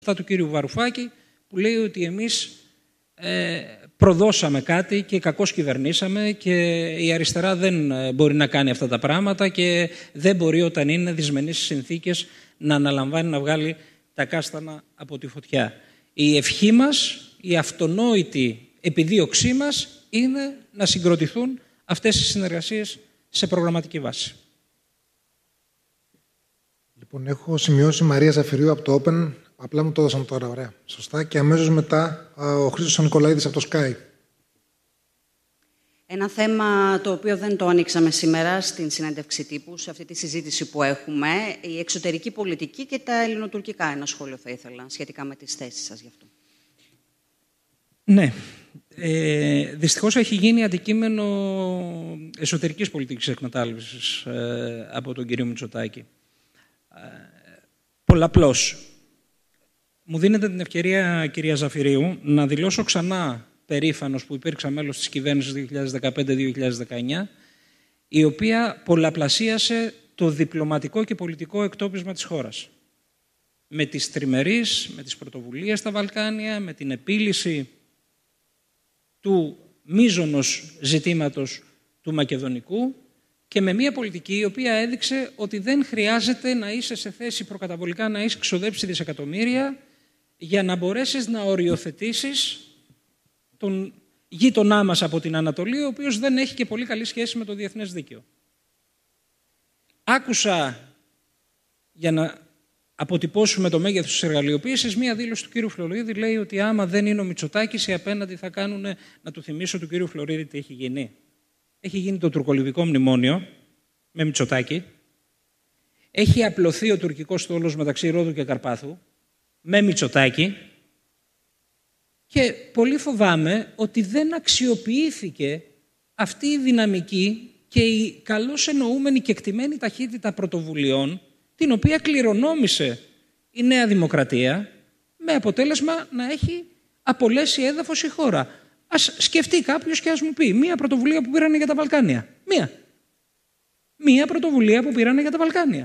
Αυτά του κύριου Βαρουφάκη που λέει ότι εμείς προδώσαμε κάτι και κακώς κυβερνήσαμε και η αριστερά δεν μπορεί να κάνει αυτά τα πράγματα και δεν μπορεί όταν είναι δυσμενείς συνθήκες να αναλαμβάνει να βγάλει τα κάστανα από τη φωτιά. Η ευχή μας, η αυτονόητη επιδίωξή μας είναι να συγκροτηθούν αυτές οι συνεργασίες σε προγραμματική βάση. Λοιπόν, έχω σημειώσει Μαρία Ζαφυρίου από το Open. Απλά μου το έδωσαν τώρα, ωραία. Σωστά. Και αμέσως μετά ο Χρήστος Νικολαίδης από το Sky. Ένα θέμα το οποίο δεν το ανοίξαμε σήμερα στην συνέντευξη τύπου, σε αυτή τη συζήτηση που έχουμε, η εξωτερική πολιτική και τα ελληνοτουρκικά. Ένα σχόλιο θα ήθελα σχετικά με τις θέσεις σας γι' αυτό. Ναι. Δυστυχώς έχει γίνει αντικείμενο εσωτερικής πολιτικής εκμετάλλευσης από τον κύριο Μητσοτάκη. Πολλαπλώς. Μου δίνετε την ευκαιρία, κυρία Ζαφυρίου, να δηλώσω ξανά περήφανος που υπήρξα μέλος της κυβέρνησης 2015-2019, η οποία πολλαπλασίασε το διπλωματικό και πολιτικό εκτόπισμα της χώρας. Με τις τριμερείς, με τις πρωτοβουλίες στα Βαλκάνια, με την επίλυση του μείζωνος ζητήματος του Μακεδονικού και με μια πολιτική η οποία έδειξε ότι δεν χρειάζεται να είσαι σε θέση προκαταβολικά να έχεις ξοδέψει δισεκατομμύρια για να μπορέσεις να οριοθετήσεις τον γείτονά μας από την Ανατολή, ο οποίος δεν έχει και πολύ καλή σχέση με το διεθνές δίκαιο. Άκουσα, για να αποτυπώσουμε το μέγεθος της εργαλειοποίησης, μία δήλωση του κύριου Φλωρίδη, λέει ότι άμα δεν είναι ο Μητσοτάκης, οι απέναντι θα κάνουν, να του θυμίσω του κύριου Φλωρίδη τι έχει γίνει. Έχει γίνει το τουρκολιβικό μνημόνιο με Μητσοτάκη. Έχει απλωθεί ο τουρκικός στόλος μεταξύ Ρόδου και Καρπάθου με Μητσοτάκη. Και πολύ φοβάμαι ότι δεν αξιοποιήθηκε αυτή η δυναμική και η καλώς εννοούμενη και εκτιμένη ταχύτητα πρωτοβουλειών, την οποία κληρονόμησε η Νέα Δημοκρατία, με αποτέλεσμα να έχει απολέσει έδαφος η χώρα. Ας σκεφτεί κάποιος και ας μου πει μία πρωτοβουλία που πήρανε για τα Βαλκάνια. Μία πρωτοβουλία που πήρανε για τα Βαλκάνια.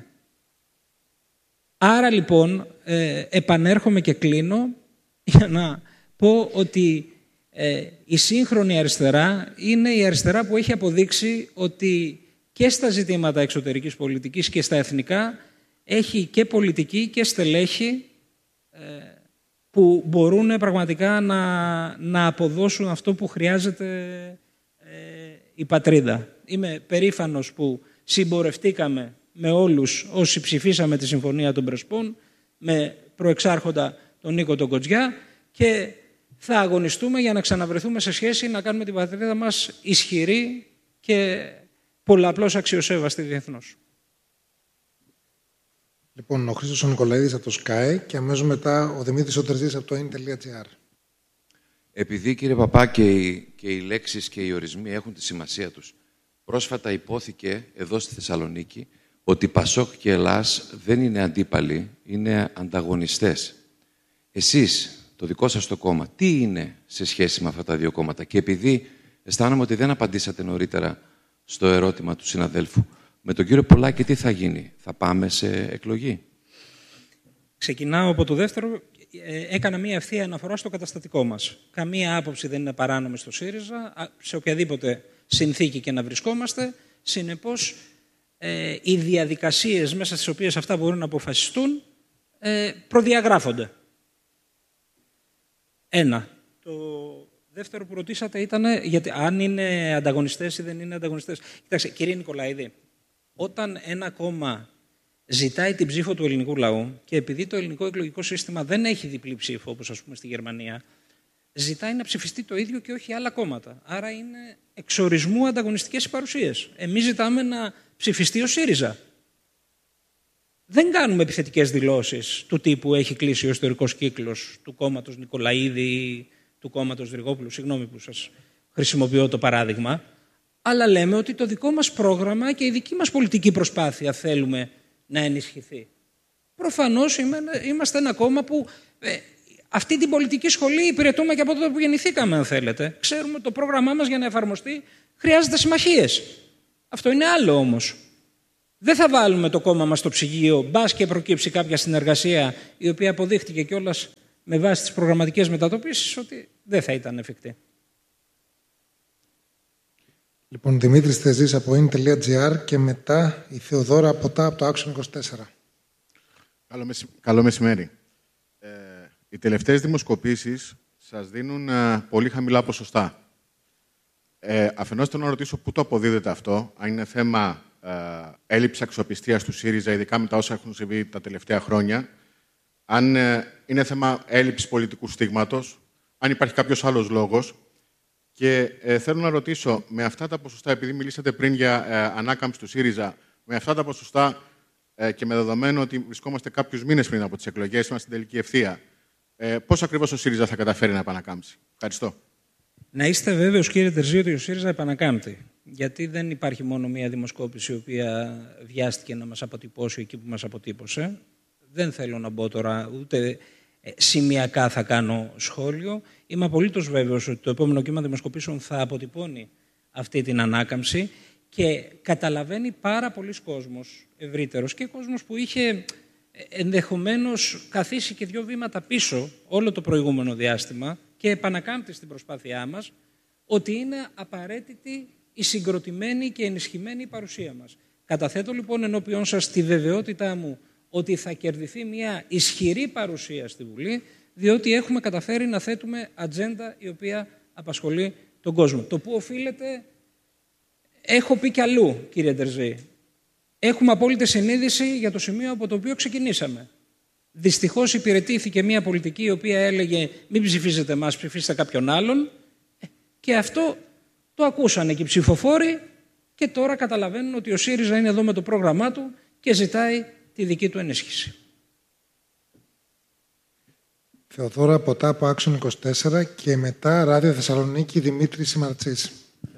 Άρα λοιπόν επανέρχομαι και κλείνω για να πω ότι η σύγχρονη αριστερά είναι η αριστερά που έχει αποδείξει ότι και στα ζητήματα εξωτερικής πολιτικής και στα εθνικά έχει και πολιτική και στελέχη που μπορούν πραγματικά να αποδώσουν αυτό που χρειάζεται η πατρίδα. Είμαι περήφανος που συμπορευτήκαμε με όλους όσοι ψηφίσαμε τη Συμφωνία των Πρεσπών, με προεξάρχοντα τον Νίκο τον Κοτζιά, και θα αγωνιστούμε για να ξαναβρεθούμε σε σχέση να κάνουμε την πατρίδα μας ισχυρή και πολλαπλώς αξιοσέβαστη διεθνώς. Λοιπόν, ο Χρήστος Νικολαίδης από το Sky και αμέσως μετά ο Δημήτρης Οτερζής από το in.gr. Επειδή, κύριε Παπά, και οι λέξεις και οι ορισμοί έχουν τη σημασία τους, πρόσφατα υπόθηκε εδώ στη Θεσσαλονίκη ότι Πασόκ και Ελλάς δεν είναι αντίπαλοι, είναι ανταγωνιστές. Εσείς, το δικό σας το κόμμα, τι είναι σε σχέση με αυτά τα δύο κόμματα? Και επειδή αισθάνομαι ότι δεν απαντήσατε νωρίτερα στο ερώτημα του συναδέλφου, με τον κύριο Πολάκη τι θα γίνει? Θα πάμε σε εκλογή? Ξεκινάω από το δεύτερο. Έκανα μία ευθεία αναφορά στο καταστατικό μας. Καμία άποψη δεν είναι παράνομη στο ΣΥΡΙΖΑ, σε οποιαδήποτε συνθήκη και να βρισκόμαστε. Συνεπώς, οι διαδικασίες μέσα στις οποίες αυτά μπορούν να αποφασιστούν προδιαγράφονται. Ένα. Το δεύτερο που ρωτήσατε ήταν γιατί αν είναι ανταγωνιστές ή δεν είναι ανταγωνιστές. Κοιτάξτε, κύριε Νικολαίδη, όταν ένα κόμμα ζητάει την ψήφο του ελληνικού λαού και επειδή το ελληνικό εκλογικό σύστημα δεν έχει διπλή ψήφο, όπως ας πούμε στη Γερμανία, ζητάει να ψηφιστεί το ίδιο και όχι άλλα κόμματα. Άρα είναι εξορισμού ανταγωνιστικές οι παρουσίες. Εμείς ζητάμε να ψηφιστεί ο ΣΥΡΙΖΑ. Δεν κάνουμε επιθετικές δηλώσεις του τύπου έχει κλείσει ο ιστορικός κύκλος του κόμματος Νικολαίδη ή του κόμματος Δρυγόπουλου. Συγγνώμη που σας χρησιμοποιώ το παράδειγμα. Αλλά λέμε ότι το δικό μας πρόγραμμα και η δική μας πολιτική προσπάθεια θέλουμε να ενισχυθεί. Προφανώς είμαστε ένα κόμμα που αυτή την πολιτική σχολή υπηρετούμε και από τότε που γεννηθήκαμε, αν θέλετε. Ξέρουμε ότι το πρόγραμμά μας για να εφαρμοστεί χρειάζεται συμμαχίες. Αυτό είναι άλλο όμως. Δεν θα βάλουμε το κόμμα μας στο ψυγείο, μπας και προκύψει κάποια συνεργασία η οποία αποδείχτηκε κιόλας με βάση τις προγραμματικές μετατοπίσεις ότι δεν θα ήταν εφικτή. Λοιπόν, Δημήτρης Θεζής από in.gr και μετά η Θεοδόρα από το Action 24. Καλό μεσημέρι. Οι τελευταίες δημοσκοπήσεις σας δίνουν πολύ χαμηλά ποσοστά. Αφενός θέλω να ρωτήσω πού το αποδίδεται αυτό, αν είναι θέμα έλλειψη αξιοπιστίας του ΣΥΡΙΖΑ, ειδικά με τα όσα έχουν συμβεί τα τελευταία χρόνια, αν είναι θέμα έλλειψης πολιτικού στίγματος, αν υπάρχει κάποιος άλλος λόγος. Και θέλω να ρωτήσω, με αυτά τα ποσοστά, επειδή μιλήσατε πριν για ανάκαμψη του ΣΥΡΙΖΑ, με αυτά τα ποσοστά και με δεδομένο ότι βρισκόμαστε κάποιους μήνες πριν από τις εκλογές, είμαστε στην τελική ευθεία, πώς ακριβώς ο ΣΥΡΙΖΑ θα καταφέρει να επανακάμψει? Ευχαριστώ. Να είστε βέβαιος, κύριε Τερζή, ότι ο ΣΥΡΙΖΑ επανακάμπτει. Γιατί δεν υπάρχει μόνο μία δημοσκόπηση η οποία βιάστηκε να μας αποτυπώσει εκεί που μας αποτύπωσε. Δεν θέλω να μπω τώρα, ούτε σημειακά θα κάνω σχόλιο. Είμαι απολύτως βέβαιος ότι το επόμενο κύμα δημοσκοπήσεων θα αποτυπώνει αυτή την ανάκαμψη και καταλαβαίνει πάρα πολλοί κόσμος ευρύτερος και κόσμος που είχε ενδεχομένως καθίσει και 2 βήματα πίσω όλο το προηγούμενο διάστημα και επανακάμπτει στην προσπάθειά μας, ότι είναι απαραίτητη η συγκροτημένη και ενισχυμένη η παρουσία μας. Καταθέτω λοιπόν ενώπιον σας τη βεβαιότητά μου ότι θα κερδιθεί μια ισχυρή παρουσία στη Βουλή, διότι έχουμε καταφέρει να θέτουμε ατζέντα η οποία απασχολεί τον κόσμο. Το που οφείλεται, έχω πει κι αλλού, κύριε Τερζή. Έχουμε απόλυτη συνείδηση για το σημείο από το οποίο ξεκινήσαμε. Δυστυχώς υπηρετήθηκε μια πολιτική η οποία έλεγε μην ψηφίζετε εμάς, ψηφίστε κάποιον άλλον, και αυτό το ακούσαν εκεί οι ψηφοφόροι και τώρα καταλαβαίνουν ότι ο ΣΥΡΙΖΑ είναι εδώ με το πρόγραμμά του και ζητάει τη δική του ενίσχυση. Θεοδόρα από Action 24 και μετά Ράδιο Θεσσαλονίκη, Δημήτρης Σιμαρτσής.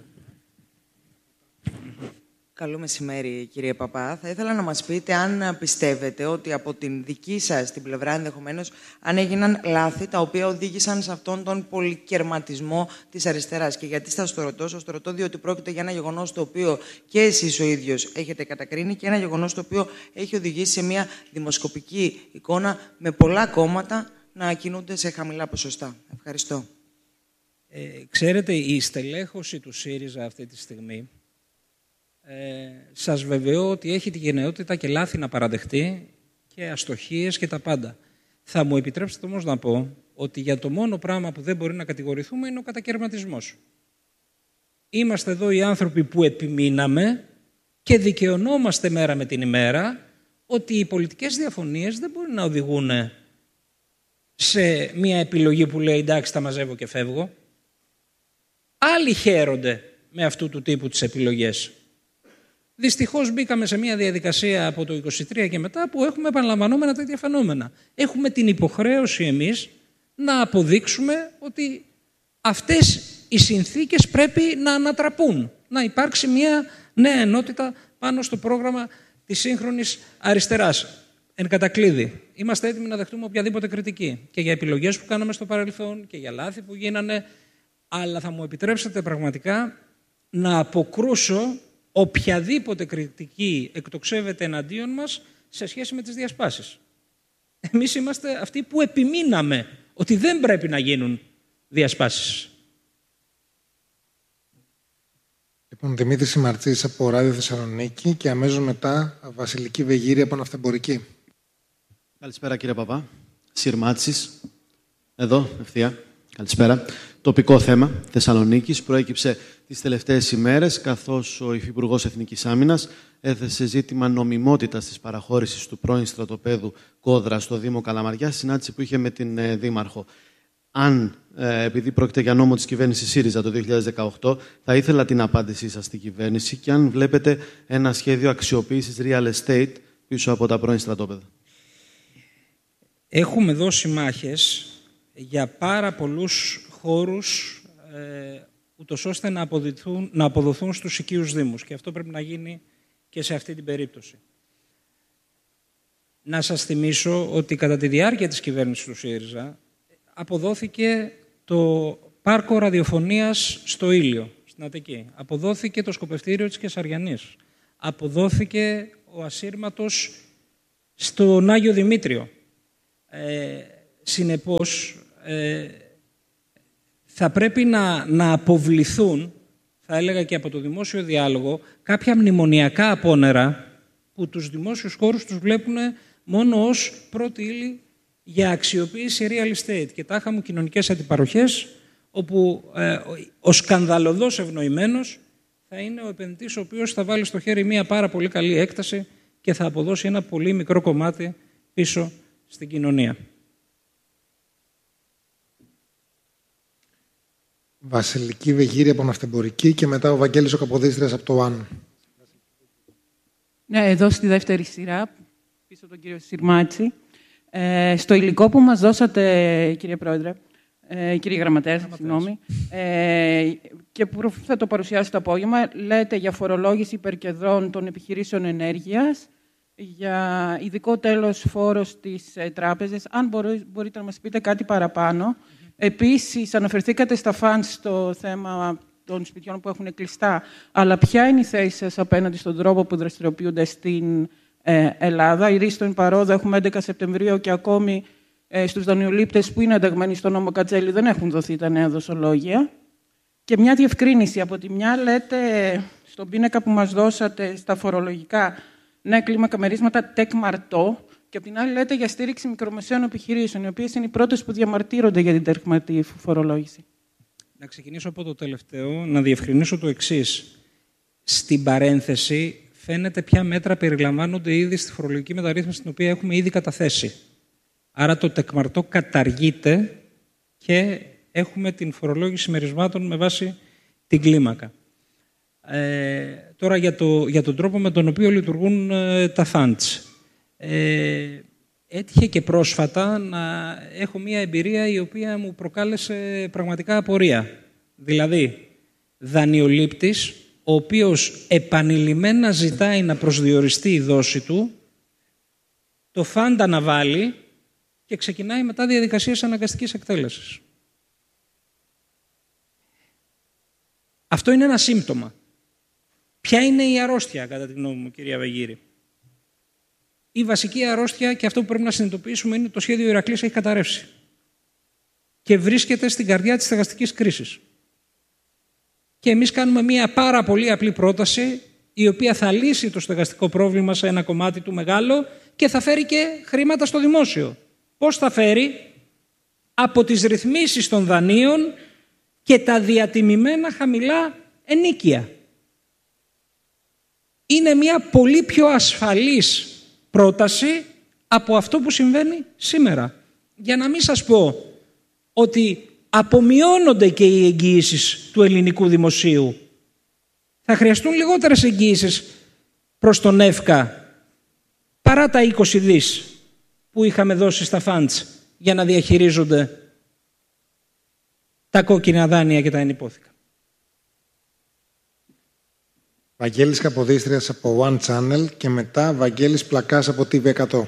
Καλό μεσημέρι, κύριε Παπά. Θα ήθελα να μας πείτε αν πιστεύετε ότι από την δική σας την πλευρά ενδεχομένως αν έγιναν λάθη τα οποία οδήγησαν σε αυτόν τον πολυκερματισμό της αριστεράς. Και γιατί σας το ρωτώ, διότι πρόκειται για ένα γεγονός το οποίο και εσείς ο ίδιος έχετε κατακρίνει και ένα γεγονός το οποίο έχει οδηγήσει σε μια δημοσκοπική εικόνα με πολλά κόμματα να κινούνται σε χαμηλά ποσοστά. Ευχαριστώ. Ξέρετε, η στελέχωση του ΣΥΡΙΖΑ αυτή τη στιγμή σας βεβαιώ ότι έχει τη γενναιότητα και λάθη να παραδεχτεί και αστοχίες και τα πάντα. Θα μου επιτρέψετε όμως να πω ότι για το μόνο πράγμα που δεν μπορεί να κατηγορηθούμε είναι ο κατακαιρματισμός. Είμαστε εδώ οι άνθρωποι που επιμείναμε και δικαιωνόμαστε μέρα με την ημέρα ότι οι πολιτικές διαφωνίες δεν μπορεί να οδηγούν σε μια επιλογή που λέει εντάξει τα μαζεύω και φεύγω. Άλλοι χαίρονται με αυτού του τύπου τις επιλογές. Δυστυχώς μπήκαμε σε μια διαδικασία από το 23 και μετά που έχουμε επαναλαμβανόμενα τέτοια φαινόμενα. Έχουμε την υποχρέωση εμείς να αποδείξουμε ότι αυτές οι συνθήκες πρέπει να ανατραπούν. Να υπάρξει μια νέα ενότητα πάνω στο πρόγραμμα της σύγχρονης αριστεράς. Εν κατακλείδη, είμαστε έτοιμοι να δεχτούμε οποιαδήποτε κριτική και για επιλογές που κάναμε στο παρελθόν και για λάθη που γίνανε, αλλά θα μου επιτρέψετε πραγματικά να αποκρούσω οποιαδήποτε κριτική εκτοξεύεται εναντίον μας σε σχέση με τις διασπάσεις. Εμείς είμαστε αυτοί που επιμείναμε ότι δεν πρέπει να γίνουν διασπάσεις. Λοιπόν, Δημήτρης Σιμαρτσής από Ράδιο Θεσσαλονίκη και αμέσως μετά Βασιλική Βεγγύρη από Ναυτεμπορική. Καλησπέρα κύριε Παπά. Σιρμάτσης. Εδώ, ευθεία. Καλησπέρα. Τοπικό θέμα Θεσσαλονίκης προέκυψε τις τελευταίες ημέρες, καθώς ο Υφυπουργός Εθνικής Άμυνας έθεσε ζήτημα νομιμότητας της παραχώρησης του πρώην στρατοπέδου Κόδρα στο Δήμο Καλαμαριά, συνάντηση που είχε με την Δήμαρχο. Αν, επειδή πρόκειται για νόμο της κυβέρνησης ΣΥΡΙΖΑ το 2018, θα ήθελα την απάντησή σας στην κυβέρνηση και αν βλέπετε ένα σχέδιο αξιοποίησης real estate πίσω από τα πρώην στρατόπεδα. Έχουμε δώσει μάχες για πάρα πολλούς χώρους ούτως ώστε να αποδοθούν στους οικείους δήμους και αυτό πρέπει να γίνει και σε αυτή την περίπτωση. Να σας θυμίσω ότι κατά τη διάρκεια της κυβέρνησης του ΣΥΡΙΖΑ αποδόθηκε το πάρκο ραδιοφωνίας στο Ήλιο, στην Αττική. Αποδόθηκε το σκοπευτήριο της Κεσαριανής. Αποδόθηκε ο ασύρματος στον Άγιο Δημήτριο. Συνεπώς, θα πρέπει να αποβληθούν, θα έλεγα και από το δημόσιο διάλογο, κάποια μνημονιακά απόνερα που τους δημόσιους χώρους τους βλέπουν μόνο ως πρώτη ύλη για αξιοποίηση real estate. Και τάχα μου κοινωνικές αντιπαροχές, όπου ο σκανδαλωδώς ευνοημένος θα είναι ο επενδυτής ο οποίος θα βάλει στο χέρι μια πάρα πολύ καλή έκταση και θα αποδώσει ένα πολύ μικρό κομμάτι πίσω στην κοινωνία. Βασιλική Βεγγύρη από Ναυτεμπορική και μετά ο Βαγγέλης ο Καποδίστριας από το ΟΑΝ. Ναι, εδώ στη δεύτερη σειρά, πίσω από τον κύριο Συρμάτση. Στο υλικό που μας δώσατε, κύριε Πρόεδρε, κύριε Γραμματέα, συγγνώμη, και που θα το παρουσιάσετε το απόγευμα, λέτε για φορολόγηση υπερκερδών των επιχειρήσεων ενέργειας, για ειδικό τέλος φόρος στις τράπεζες. Αν μπορείτε να μας πείτε κάτι παραπάνω. Επίσης, αναφερθήκατε στα φαντς στο θέμα των σπιτιών που έχουν κλειστά, αλλά ποια είναι η θέση σας απέναντι στον τρόπο που δραστηριοποιούνται στην Ελλάδα? Η Ρίστον Παρόδο έχουμε 11 Σεπτεμβρίου και ακόμη στους δανειολήπτες που είναι ενταγμένοι στον νόμο Κατζέλη δεν έχουν δοθεί τα νέα δοσολόγια. Και μια διευκρίνηση. Από τη μια λέτε στον πίνακα που μας δώσατε στα φορολογικά νέα κλίμακα μερίσματα τεκμαρτό, και από την άλλη λέτε για στήριξη μικρομεσαίων επιχειρήσεων, οι οποίες είναι οι πρώτες που διαμαρτύρονται για την τεκμαρτή φορολόγηση. Να ξεκινήσω από το τελευταίο, να διευκρινίσω το εξής. Στην παρένθεση φαίνεται ποια μέτρα περιλαμβάνονται ήδη στη φορολογική μεταρρύθμιση την οποία έχουμε ήδη καταθέσει. Άρα το τεκμαρτό καταργείται και έχουμε την φορολόγηση μερισμάτων με βάση την κλίμακα. Τώρα για τον τρόπο με τον οποίο λειτουργούν τα funds. Έτυχε και πρόσφατα να έχω μία εμπειρία η οποία μου προκάλεσε πραγματικά απορία. Δηλαδή, δανειολήπτης, ο οποίος επανειλημμένα ζητάει να προσδιοριστεί η δόση του, το φαντ αναβάλει και ξεκινάει μετά διαδικασίες αναγκαστικής εκτέλεσης. Αυτό είναι ένα σύμπτωμα. Ποια είναι η αρρώστια, κατά τη γνώμη μου, κυρία Βεγγύρη? Η βασική αρρώστια, και αυτό που πρέπει να συνειδητοποιήσουμε, είναι ότι το σχέδιο Ηρακλής έχει καταρρεύσει και βρίσκεται στην καρδιά της στεγαστικής κρίσης. Και εμείς κάνουμε μία πάρα πολύ απλή πρόταση, η οποία θα λύσει το στεγαστικό πρόβλημα σε ένα κομμάτι του μεγάλο και θα φέρει και χρήματα στο δημόσιο. Πώς θα φέρει? Από τις ρυθμίσεις των δανείων και τα διατιμημένα χαμηλά ενίκια. Είναι μία πολύ πιο ασφαλής πρόταση από αυτό που συμβαίνει σήμερα. Για να μην σας πω ότι απομειώνονται και οι εγγυήσεις του ελληνικού δημοσίου. Θα χρειαστούν λιγότερες εγγυήσεις προς τον ΕΦΚΑ παρά τα 20 δις που είχαμε δώσει στα funds για να διαχειρίζονται τα κόκκινα δάνεια και τα ενυπόθηκα. Βαγγέλης Καποδίστριας από One Channel και μετά Βαγγέλης Πλακάς από TV100.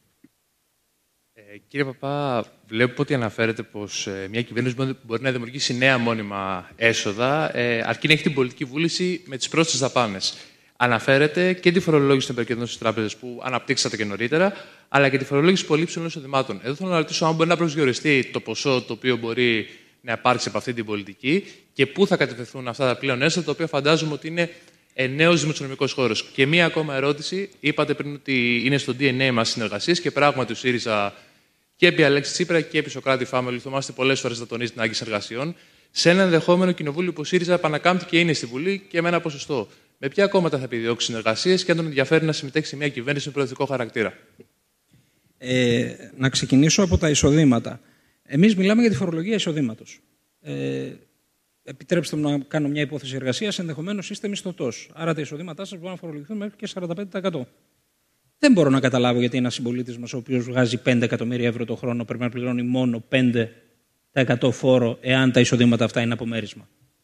Κύριε Παπά, βλέπω ότι αναφέρεται πως μια κυβέρνηση μπορεί να δημιουργήσει νέα μόνιμα έσοδα, αρκεί να έχει την πολιτική βούληση με τις πρόσθετες δαπάνες. Αναφέρεται και τη φορολόγηση των υπερκερδών στις τράπεζες που αναπτύξατε και νωρίτερα, αλλά και τη φορολόγηση πολύ υψηλών εισοδημάτων. Εδώ θέλω να ρωτήσω αν μπορεί να προσδιοριστεί το ποσό το οποίο μπορεί να υπάρξει από αυτή την πολιτική και πού θα κατευθυνθούν αυτά τα πλέον έσοδα, τα οποία φαντάζομαι ότι είναι νέος δημοσιονομικός χώρος. Και μία ακόμα ερώτηση. Είπατε πριν ότι είναι στο DNA μας συνεργασίες και πράγματι ο ΣΥΡΙΖΑ και επί Αλέξη Τσίπρα και επί Σωκράτη Family, θυμάστε πολλές φορές να τονίζει την άγκη συνεργασιών, σε ένα ενδεχόμενο κοινοβούλιο που ο ΣΥΡΙΖΑ επανακάμπτει και είναι στη Βουλή και με ένα ποσοστό. Με ποια κόμματα θα επιδιώξει συνεργασίες και αν τον ενδιαφέρει να συμμετέχει σε μια κυβέρνηση με προοδευτικό χαρακτήρα? Να ξεκινήσω από τα εισοδήματα. Εμείς μιλάμε για τη φορολογία εισοδήματος. Επιτρέψτε μου να κάνω μια υπόθεση εργασίας, ενδεχομένως είστε μισθωτός. Άρα τα εισοδήματά σας μπορούν να φορολογηθούν μέχρι και 45%. Δεν μπορώ να καταλάβω γιατί ένας συμπολίτης μας, ο οποίος βγάζει 5 εκατομμύρια ευρώ το χρόνο, πρέπει να πληρώνει μόνο 5% φόρο, εάν τα εισοδήματα αυτά είναι απομέρισμα.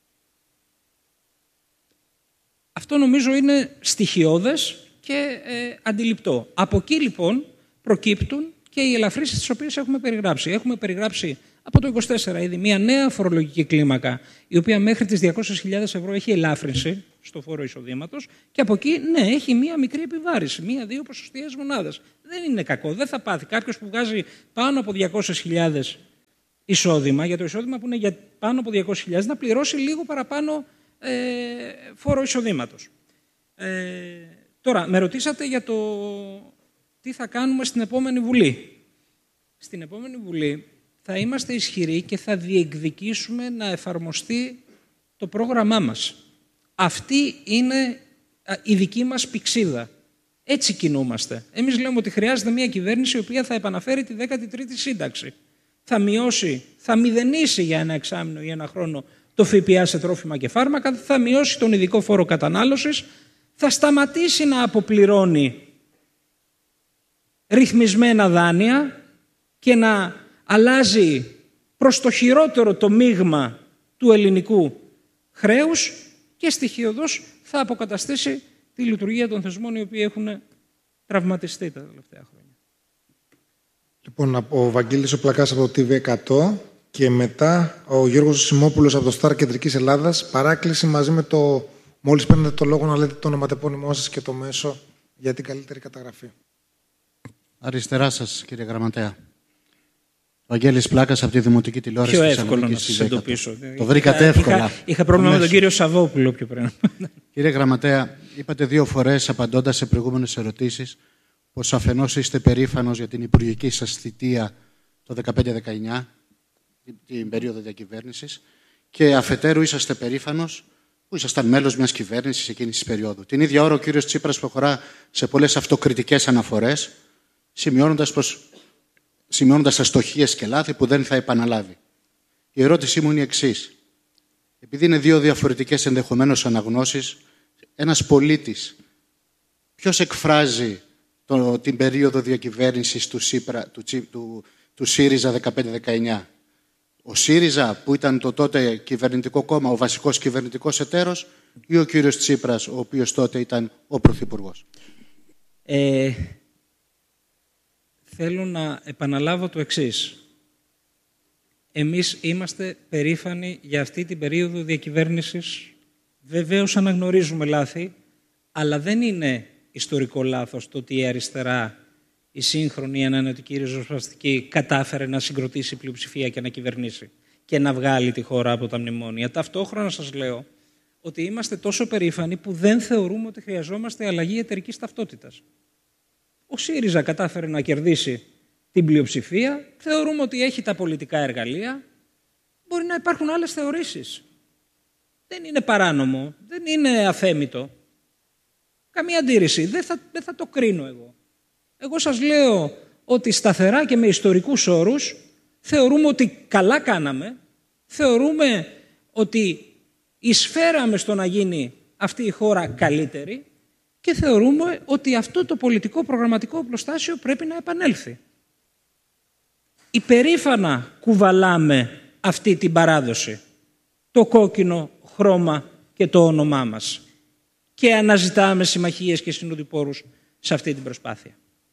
Αυτό νομίζω είναι στοιχειώδες και αντιληπτό. Από εκεί λοιπόν προκύπτουν και οι ελαφρύσεις τις οποίες έχουμε περιγράψει. Έχουμε περιγράψει από το 24 ήδη μια νέα φορολογική κλίμακα, η οποία μέχρι τις 200.000 ευρώ έχει ελάφρυνση στο φόρο εισοδήματος και από εκεί, ναι, έχει μια μικρή επιβάρηση, 1-2 ποσοστιαίες μονάδες. Δεν είναι κακό, δεν θα πάθει. Κάποιος που βγάζει πάνω από 200.000 εισόδημα, για το εισόδημα που είναι για πάνω από 200.000, να πληρώσει λίγο παραπάνω φόρο εισοδήματος. Τώρα, με ρωτήσατε για το τι θα κάνουμε στην επόμενη Βουλή. Στην επόμενη Βουλή θα είμαστε ισχυροί και θα διεκδικήσουμε να εφαρμοστεί το πρόγραμμά μας. Αυτή είναι η δική μας πηξίδα. Έτσι κινούμαστε. Εμείς λέμε ότι χρειάζεται μια κυβέρνηση η οποία θα επαναφέρει τη 13η σύνταξη. Θα μειώσει, θα μηδενίσει για ένα εξάμηνο ή ένα χρόνο το ΦΠΑ σε τρόφιμα και φάρμακα, θα μειώσει τον ειδικό φόρο κατανάλωσης, θα σταματήσει να αποπληρώνει ρυθμισμένα δάνεια και να αλλάζει προς το χειρότερο το μείγμα του ελληνικού χρέους και στοιχειωδώς θα αποκαταστήσει τη λειτουργία των θεσμών οι οποίοι έχουν τραυματιστεί τα τελευταία χρόνια. Λοιπόν, ο Βαγγέλης ο Πλακάς από το TV100 και μετά ο Γιώργος Σιμόπουλος από το Star Κεντρικής Ελλάδας. Παράκληση μαζί με το, μόλις παίρνετε το λόγο, να λέτε το ονοματεπώνυμό σας και το μέσο για την καλύτερη καταγραφή. Αριστερά σας, κύριε Γραμματέα. Βαγγέλης Πλάκας από τη Δημοτική Τηλεόραση. Πιο εύκολο να σας εντοπίσω. Το βρήκατε εύκολα. Είχα πρόβλημα με τον κύριο Σαββόπουλο πιο πριν. Κύριε Γραμματέα, είπατε 2 φορές απαντώντας σε προηγούμενες ερωτήσεις πως αφενός είστε περήφανος για την υπουργική σας θητεία το 2015-19, την περίοδο διακυβέρνησης, και αφετέρου είσαστε περήφανος που ήσασταν μέλος μιας κυβέρνησης εκείνης της περίοδου. Την ίδια ώρα ο κύριος Τσίπρας προχωρά σε πολλές αυτοκριτικές αναφορές, σημειώνοντας αστοχίες και λάθη που δεν θα επαναλάβει. Η ερώτησή μου είναι η εξής. Επειδή είναι 2 διαφορετικές ενδεχομένως αναγνώσεις, ένας πολίτης ποιος εκφράζει την περίοδο διακυβέρνησης του ΣΥΡΙΖΑ 15-19? Ο ΣΥΡΙΖΑ που ήταν το τότε κυβερνητικό κόμμα, ο βασικός κυβερνητικός εταίρος, ή ο κύριος Τσίπρας, ο οποίος τότε ήταν ο πρωθυπουργός? Θέλω να επαναλάβω το εξής. Εμείς είμαστε περήφανοι για αυτή την περίοδο διακυβέρνησης. Βεβαίως αναγνωρίζουμε λάθη, αλλά δεν είναι ιστορικό λάθος το ότι η αριστερά, η σύγχρονη, η ανανεωτική ριζοσπαστική, κατάφερε να συγκροτήσει πλειοψηφία και να κυβερνήσει και να βγάλει τη χώρα από τα μνημόνια. Ταυτόχρονα σας λέω ότι είμαστε τόσο περήφανοι που δεν θεωρούμε ότι χρειαζόμαστε αλλαγή εταιρικής ταυτότητας. Ο ΣΥΡΙΖΑ κατάφερε να κερδίσει την πλειοψηφία, θεωρούμε ότι έχει τα πολιτικά εργαλεία, μπορεί να υπάρχουν άλλες θεωρήσεις. Δεν είναι παράνομο, δεν είναι αθέμητο. Καμία αντίρρηση, δεν θα το κρίνω εγώ. Εγώ σας λέω ότι σταθερά και με ιστορικούς όρους θεωρούμε ότι καλά κάναμε, θεωρούμε ότι εισφέραμε στο να γίνει αυτή η χώρα καλύτερη και θεωρούμε ότι αυτό το πολιτικό προγραμματικό οπλοστάσιο πρέπει να επανέλθει. Υπερήφανα κουβαλάμε αυτή την παράδοση, το κόκκινο χρώμα και το όνομά μας, και αναζητάμε συμμαχίες και συνοδοιπόρους σε αυτή την προσπάθεια.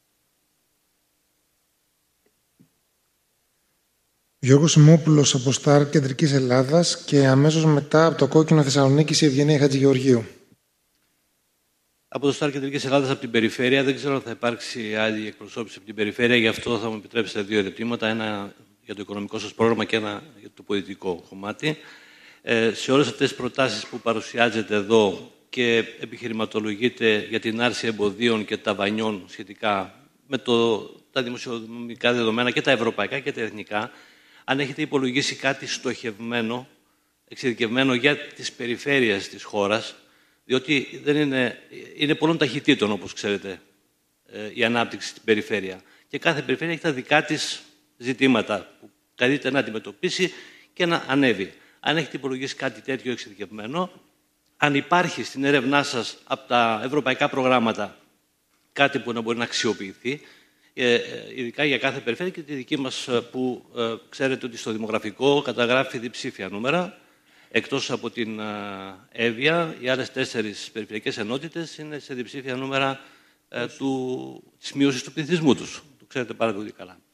Γιώργος Σιμόπουλος από Star Κεντρικής Ελλάδας και αμέσως μετά από το κόκκινο Θεσσαλονίκης η Ευγενία Χατζηγεωργίου. Από το Star Κεντρικής Ελλάδας, από την περιφέρεια. Δεν ξέρω αν θα υπάρξει άλλη εκπροσώπηση από την περιφέρεια, γι' αυτό θα μου επιτρέψετε 2 ερωτήματα. Ένα για το οικονομικό σας πρόγραμμα και ένα για το πολιτικό κομμάτι. Σε όλες αυτές τις προτάσεις που παρουσιάζετε εδώ και επιχειρηματολογείτε για την άρση εμποδίων και ταβανιών σχετικά με τα δημοσιονομικά δεδομένα και τα ευρωπαϊκά και τα εθνικά, αν έχετε υπολογίσει κάτι στοχευμένο, εξειδικευμένο για τις περιφέρειες της χώρας, διότι δεν είναι πολλών ταχυτήτων, όπως ξέρετε, η ανάπτυξη στην περιφέρεια. Και κάθε περιφέρεια έχει τα δικά της ζητήματα που καλείται να αντιμετωπίσει και να ανέβει. Αν έχετε υπολογίσει κάτι τέτοιο εξειδικευμένο, αν υπάρχει στην έρευνά σας από τα ευρωπαϊκά προγράμματα κάτι που να μπορεί να αξιοποιηθεί, ειδικά για κάθε περιφέρεια και τη δική μας που ξέρετε ότι στο δημογραφικό καταγράφει διψήφια νούμερα, εκτός από την Εύβοια, οι άλλες 4 περιφερειακές ενότητες είναι σε διψήφια νούμερα της μείωσης του πληθυσμού τους. Το ξέρετε πάρα πολύ καλά.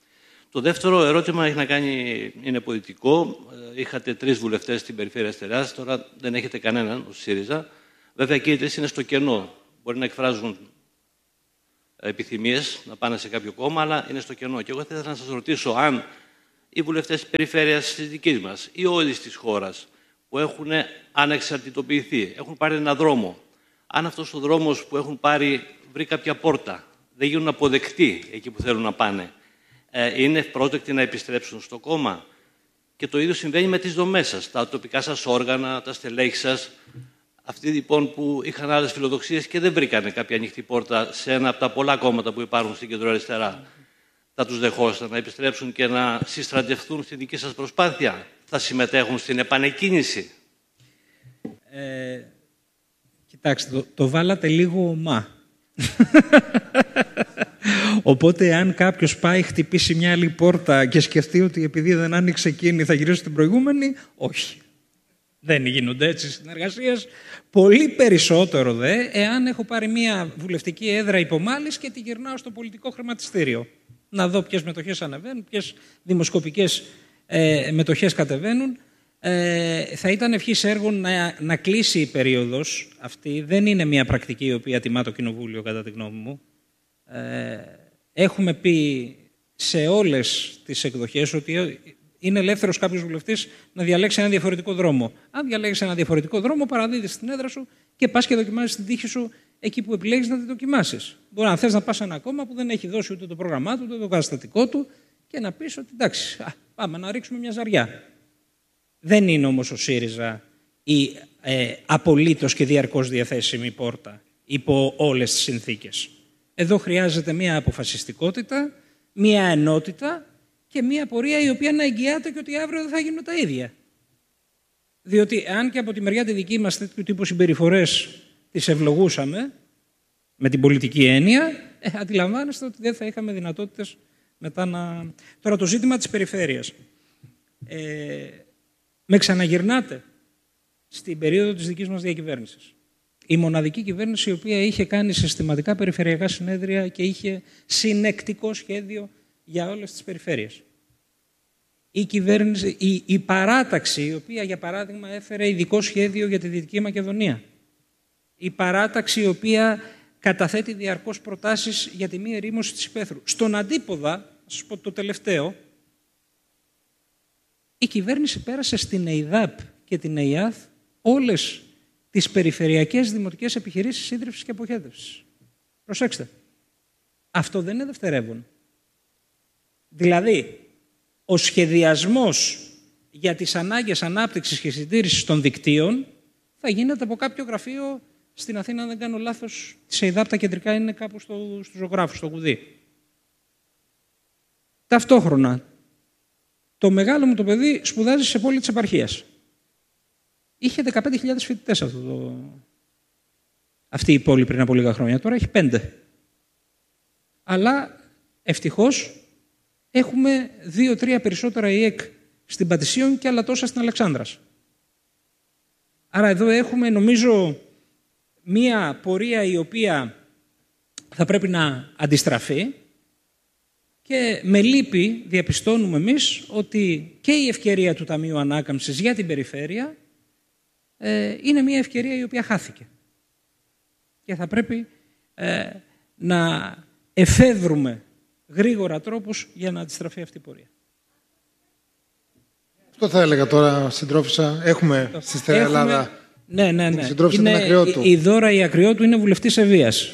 Το δεύτερο ερώτημα έχει να κάνει, είναι πολιτικό. Είχατε 3 βουλευτές στην περιφέρεια Αστεριάς, τώρα δεν έχετε κανέναν ως ΣΥΡΙΖΑ. Βέβαια και οι 3 είναι στο κενό. Μπορεί να εκφράζουν επιθυμίες να πάνε σε κάποιο κόμμα, αλλά είναι στο κενό. Και εγώ θα ήθελα να σας ρωτήσω αν οι βουλευτές της περιφέρειας της δικής μας ή όλης της χώρας που έχουν ανεξαρτητοποιηθεί, έχουν πάρει ένα δρόμο, αν αυτός ο δρόμος που έχουν πάρει βρει κάποια πόρτα, δεν γίνουν αποδεκτοί εκεί που θέλουν να πάνε, είναι ευπρόσδεκτοι να επιστρέψουν στο κόμμα? Και το ίδιο συμβαίνει με τις δομές σας, τα τοπικά σας όργανα, τα στελέχη σας. Αυτοί λοιπόν που είχαν άλλες φιλοδοξίες και δεν βρήκανε κάποια ανοιχτή πόρτα σε ένα από τα πολλά κόμματα που υπάρχουν στην κεντροαριστερά, θα τους δεχόσατε να επιστρέψουν και να συστρατευτούν στη δική σας προσπάθεια? Θα συμμετέχουν στην επανεκκίνηση? Κοιτάξτε, το βάλατε λίγο ομά. Οπότε αν κάποιος πάει, χτυπήσει μια άλλη πόρτα και σκεφτεί ότι επειδή δεν άνοιξε εκείνη θα γυρίσει στην προηγούμενη, όχι. Δεν γίνονται έτσι συνεργασίες. Πολύ περισσότερο εάν έχω πάρει μια βουλευτική έδρα υπομάλης και τη γυρνάω στο πολιτικό χρηματιστήριο. Να δω ποιες μετοχές ανεβαίνουν, ποιες δημοσκοπικές μετοχές κατεβαίνουν. Θα ήταν ευχής έργων να κλείσει η περίοδος αυτή. Δεν είναι μια πρακτική η οποία τιμά το Κοινοβούλιο, κατά τη γνώμη μου. Έχουμε πει σε όλες τις εκδοχές ότι είναι ελεύθερος κάποιος βουλευτής να διαλέξει ένα διαφορετικό δρόμο. Αν διαλέγεις ένα διαφορετικό δρόμο, παραδίδεις την έδρα σου και πας και δοκιμάζεις την τύχη σου εκεί που επιλέγεις να τη δοκιμάσεις. Μπορεί να θες να πας σε ένα κόμμα που δεν έχει δώσει ούτε το πρόγραμμά του, ούτε το καταστατικό του και να πεις ότι εντάξει, πάμε να ρίξουμε μια ζαριά. Δεν είναι όμως ο ΣΥΡΙΖΑ η απολύτως και διαρκώς διαθέσιμη πόρτα υπό όλες τις συνθήκες. Εδώ χρειάζεται μια αποφασιστικότητα, μια ενότητα και μια πορεία η οποία να εγγυάται και ότι αύριο δεν θα γίνουν τα ίδια. Διότι αν και από τη μεριά τη δική μας τέτοιου τύπου συμπεριφορές τις ευλογούσαμε, με την πολιτική έννοια, αντιλαμβάνεστε ότι δεν θα είχαμε δυνατότητες μετά να... Τώρα το ζήτημα της περιφέρειας. Με ξαναγυρνάτε στην περίοδο της δικής μας διακυβέρνησης. Η μοναδική κυβέρνηση η οποία είχε κάνει συστηματικά περιφερειακά συνέδρια και είχε συνεκτικό σχέδιο για όλες τις περιφέρειες. Η παράταξη, η οποία για παράδειγμα έφερε ειδικό σχέδιο για τη Δυτική Μακεδονία. Η παράταξη η οποία καταθέτει διαρκώς προτάσεις για τη μη ερήμωση της υπαίθρου. Στον αντίποδα, να σας πω το τελευταίο, η κυβέρνηση πέρασε στην ΕΙΔΑΠ και την ΕΙΑΘ όλες τις περιφερειακές δημοτικές επιχειρήσεις ίδρυυσης και αποχέτευσης. Προσέξτε. Αυτό δεν είναι δευτερεύον. Δηλαδή, ο σχεδιασμός για τις ανάγκες ανάπτυξης και συντήρησης των δικτύων θα γίνεται από κάποιο γραφείο στην Αθήνα, αν δεν κάνω λάθος, της ΕΙΔΑΠ, τα κεντρικά είναι κάπου στους ζωγράφους, στο Κουδί. Ταυτόχρονα, το μεγάλο μου το παιδί σπουδάζει σε πόλη της επαρχίας. Είχε 15.000 φοιτητές αυτή η πόλη πριν από λίγα χρόνια. Τώρα έχει 5. Αλλά ευτυχώς έχουμε 2-3 περισσότερα ΙΕΚ στην Πατησίων και άλλα τόσα στην Αλεξάνδρας. Άρα εδώ έχουμε, νομίζω, μία πορεία η οποία θα πρέπει να αντιστραφεί και με λύπη διαπιστώνουμε εμείς ότι και η ευκαιρία του Ταμείου Ανάκαμψης για την περιφέρεια είναι μια ευκαιρία η οποία χάθηκε. Και θα πρέπει να εφεύρουμε γρήγορα τρόπους για να αντιστραφεί αυτή η πορεία. Αυτό θα έλεγα τώρα, συντρόφισσα. Έχουμε στη Στερεά Ελλάδα. Ναι. Συντρόφισσα την Ακριώτου. Η Δώρα η Ακριώτου είναι βουλευτής Ευβίας.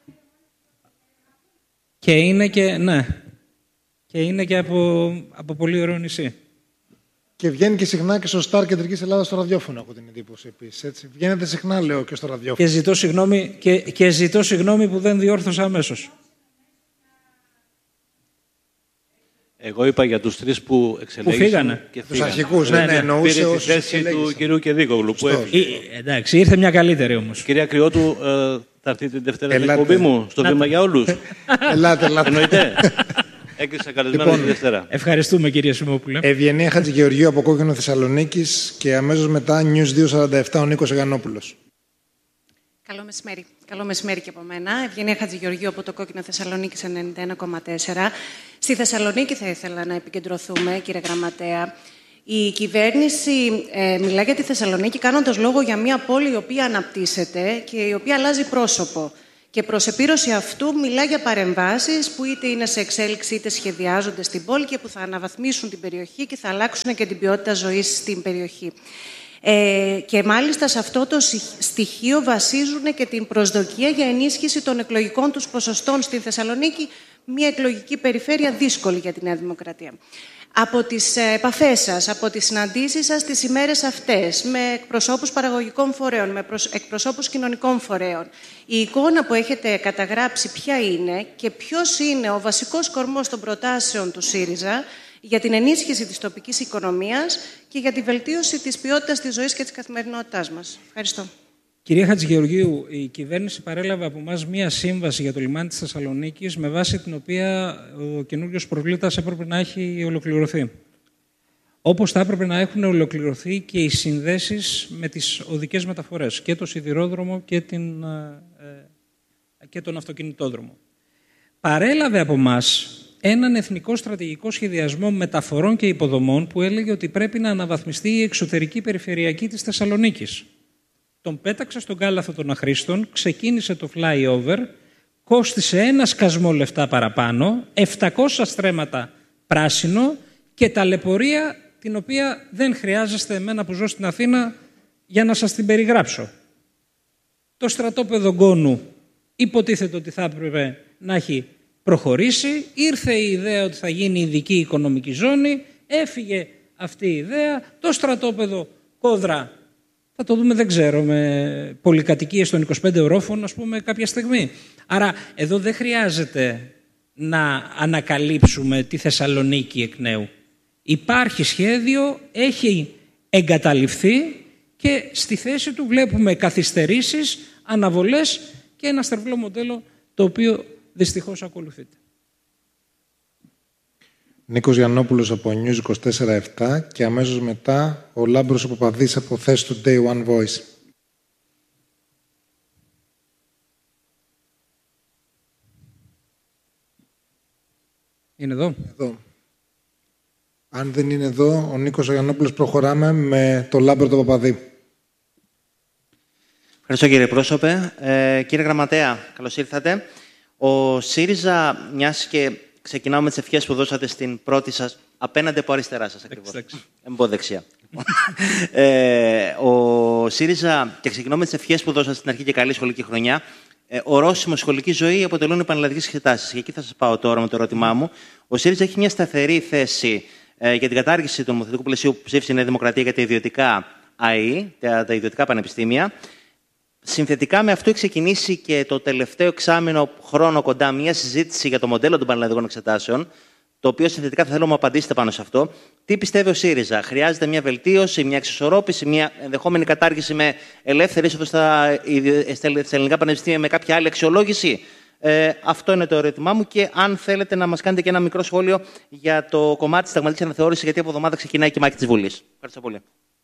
Και είναι και, και είναι και από πολύ ωραίο νησί. Και βγαίνει και συχνά και στο Σταρ Κεντρικής Ελλάδας στο ραδιόφωνο, από την εντύπωση επίσης. Έτσι. Βγαίνετε συχνά, λέω, και στο ραδιόφωνο. Και ζητώ συγγνώμη που δεν διόρθωσα αμέσως. Εγώ είπα για τους 3 που εξελέγησαν και τους αρχικούς, εννοούσε πήρε τη θέση του κυρίου Κεδίκογλου που έφυγε. Εντάξει, ήρθε μια καλύτερη όμως. Κυρία Ακριώτου, θα έρθει την Δευτέρα στην εκπομπή μου, στο Βήμα για Όλους. Ελάτε. Εννοείται. Έκλεισα καλεσμένο τη Δευτέρα. Ευχαριστούμε, κύριε Σιμόπουλε. Ευγενία Χατζηγεωργίου από Κόκκινο Θεσσαλονίκης και αμέσως μετά News 247 ο Νίκος Εγανόπουλος. Καλό μεσημέρι. Καλό μεσημέρι και από μένα. Ευγενία Χατζηγεωργίου από το Κόκκινο Θεσσαλονίκη 91,4. Στη Θεσσαλονίκη θα ήθελα να επικεντρωθούμε, κύριε Γραμματέα. Η κυβέρνηση μιλά για τη Θεσσαλονίκη κάνοντας λόγο για μια πόλη η οποία αναπτύσσεται και η οποία αλλάζει πρόσωπο. Και προς επίρρωση αυτού μιλά για παρεμβάσεις που είτε είναι σε εξέλιξη είτε σχεδιάζονται στην πόλη και που θα αναβαθμίσουν την περιοχή και θα αλλάξουν και την ποιότητα ζωής στην περιοχή. Και μάλιστα σε αυτό το στοιχείο βασίζουν και την προσδοκία για ενίσχυση των εκλογικών τους ποσοστών στην Θεσσαλονίκη, μια εκλογική περιφέρεια δύσκολη για τη Νέα Δημοκρατία. Από τις επαφές σας, από τις συναντήσεις σας τις ημέρες αυτές, με εκπροσώπους παραγωγικών φορέων, με εκπροσώπους κοινωνικών φορέων, η εικόνα που έχετε καταγράψει ποια είναι και ποιος είναι ο βασικός κορμός των προτάσεων του ΣΥΡΙΖΑ για την ενίσχυση της τοπικής οικονομίας και για τη βελτίωση της ποιότητας της ζωής και της καθημερινότητάς μας. Ευχαριστώ. Κυρία Χατζηγεωργίου, η κυβέρνηση παρέλαβε από εμάς μία σύμβαση για το λιμάνι της Θεσσαλονίκης, με βάση την οποία ο καινούριος προβλήτας έπρεπε να έχει ολοκληρωθεί. Όπως θα έπρεπε να έχουν ολοκληρωθεί και οι συνδέσεις με τις οδικές μεταφορές, και το σιδηρόδρομο και τον αυτοκινητόδρομο. Παρέλαβε από εμάς έναν εθνικό στρατηγικό σχεδιασμό μεταφορών και υποδομών που έλεγε ότι πρέπει να αναβαθμιστεί η εξωτερική περιφερειακή της Θεσσαλονίκης. Τον πέταξε στον κάλαθο των αχρήστων, ξεκίνησε το flyover, κόστισε ένα σκασμό λεφτά παραπάνω, 700 στρέμματα πράσινο και ταλαιπωρία την οποία δεν χρειάζεστε εμένα που ζω στην Αθήνα για να σας την περιγράψω. Το στρατόπεδο Γκόνου υποτίθεται ότι θα έπρεπε να έχει προχωρήσει, ήρθε η ιδέα ότι θα γίνει ειδική οικονομική ζώνη, έφυγε αυτή η ιδέα, το στρατόπεδο Κόδρα θα το δούμε, δεν ξέρω, με πολυκατοικίες των 25 ορόφων, ας πούμε, κάποια στιγμή. Άρα, εδώ δεν χρειάζεται να ανακαλύψουμε τη Θεσσαλονίκη εκ νέου. Υπάρχει σχέδιο, έχει εγκαταλειφθεί και στη θέση του βλέπουμε καθυστερήσεις, αναβολές και ένα στερβλό μοντέλο το οποίο δυστυχώς ακολουθείται. Νίκος Γιαννόπουλος από News 24/7 και αμέσως μετά ο Λάμπρος Παπαδής από θέση του Day One Voice. Είναι εδώ. Εδώ. Αν δεν είναι εδώ, ο Νίκος Γιαννόπουλος, προχωράμε με το Λάμπρο τον Παπαδή. Ευχαριστώ κύριε πρόσωπε. Κύριε Γραμματέα, καλώς ήρθατε. Ο ΣΥΡΙΖΑ, μιας και ξεκινάω με τις ευχές που δώσατε στην πρώτη σας, απέναντι από αριστερά σας ακριβώς. Εμπόδεξια. Ο ΣΥΡΙΖΑ, και ξεκινάω με τις ευχές που δώσατε στην αρχή και καλή σχολική χρονιά, ορόσημο σχολική ζωή αποτελούν οι πανελλαδικές εξετάσεις. Και εκεί θα σας πάω τώρα με το ερώτημά μου. Ο ΣΥΡΙΖΑ έχει μια σταθερή θέση για την κατάργηση του νομοθετικού πλαισίου που ψήφισε η Νέα Δημοκρατία για τα ιδιωτικά ΑΕΗ, τα ιδιωτικά πανεπιστήμια. Συνθετικά με αυτό έχει ξεκινήσει και το τελευταίο εξάμηνο χρόνο κοντά μια συζήτηση για το μοντέλο των πανελλαδικών εξετάσεων, το οποίο συνθετικά θα θέλω να μου απαντήσετε πάνω σε αυτό. Τι πιστεύει ο ΣΥΡΙΖΑ, χρειάζεται μια βελτίωση, μια εξισορρόπηση, μια ενδεχόμενη κατάργηση με ελεύθερη είσοδο στα ελληνικά πανεπιστήμια με κάποια άλλη αξιολόγηση? Αυτό είναι το ερώτημά μου και αν θέλετε να μας κάνετε και ένα μικρό σχόλιο για το κομμάτι της συνταγματικής αναθεώρησης, γιατί από εβδομάδα ξεκινάει και η μάχη της Βουλής. Ευχαριστώ πολύ.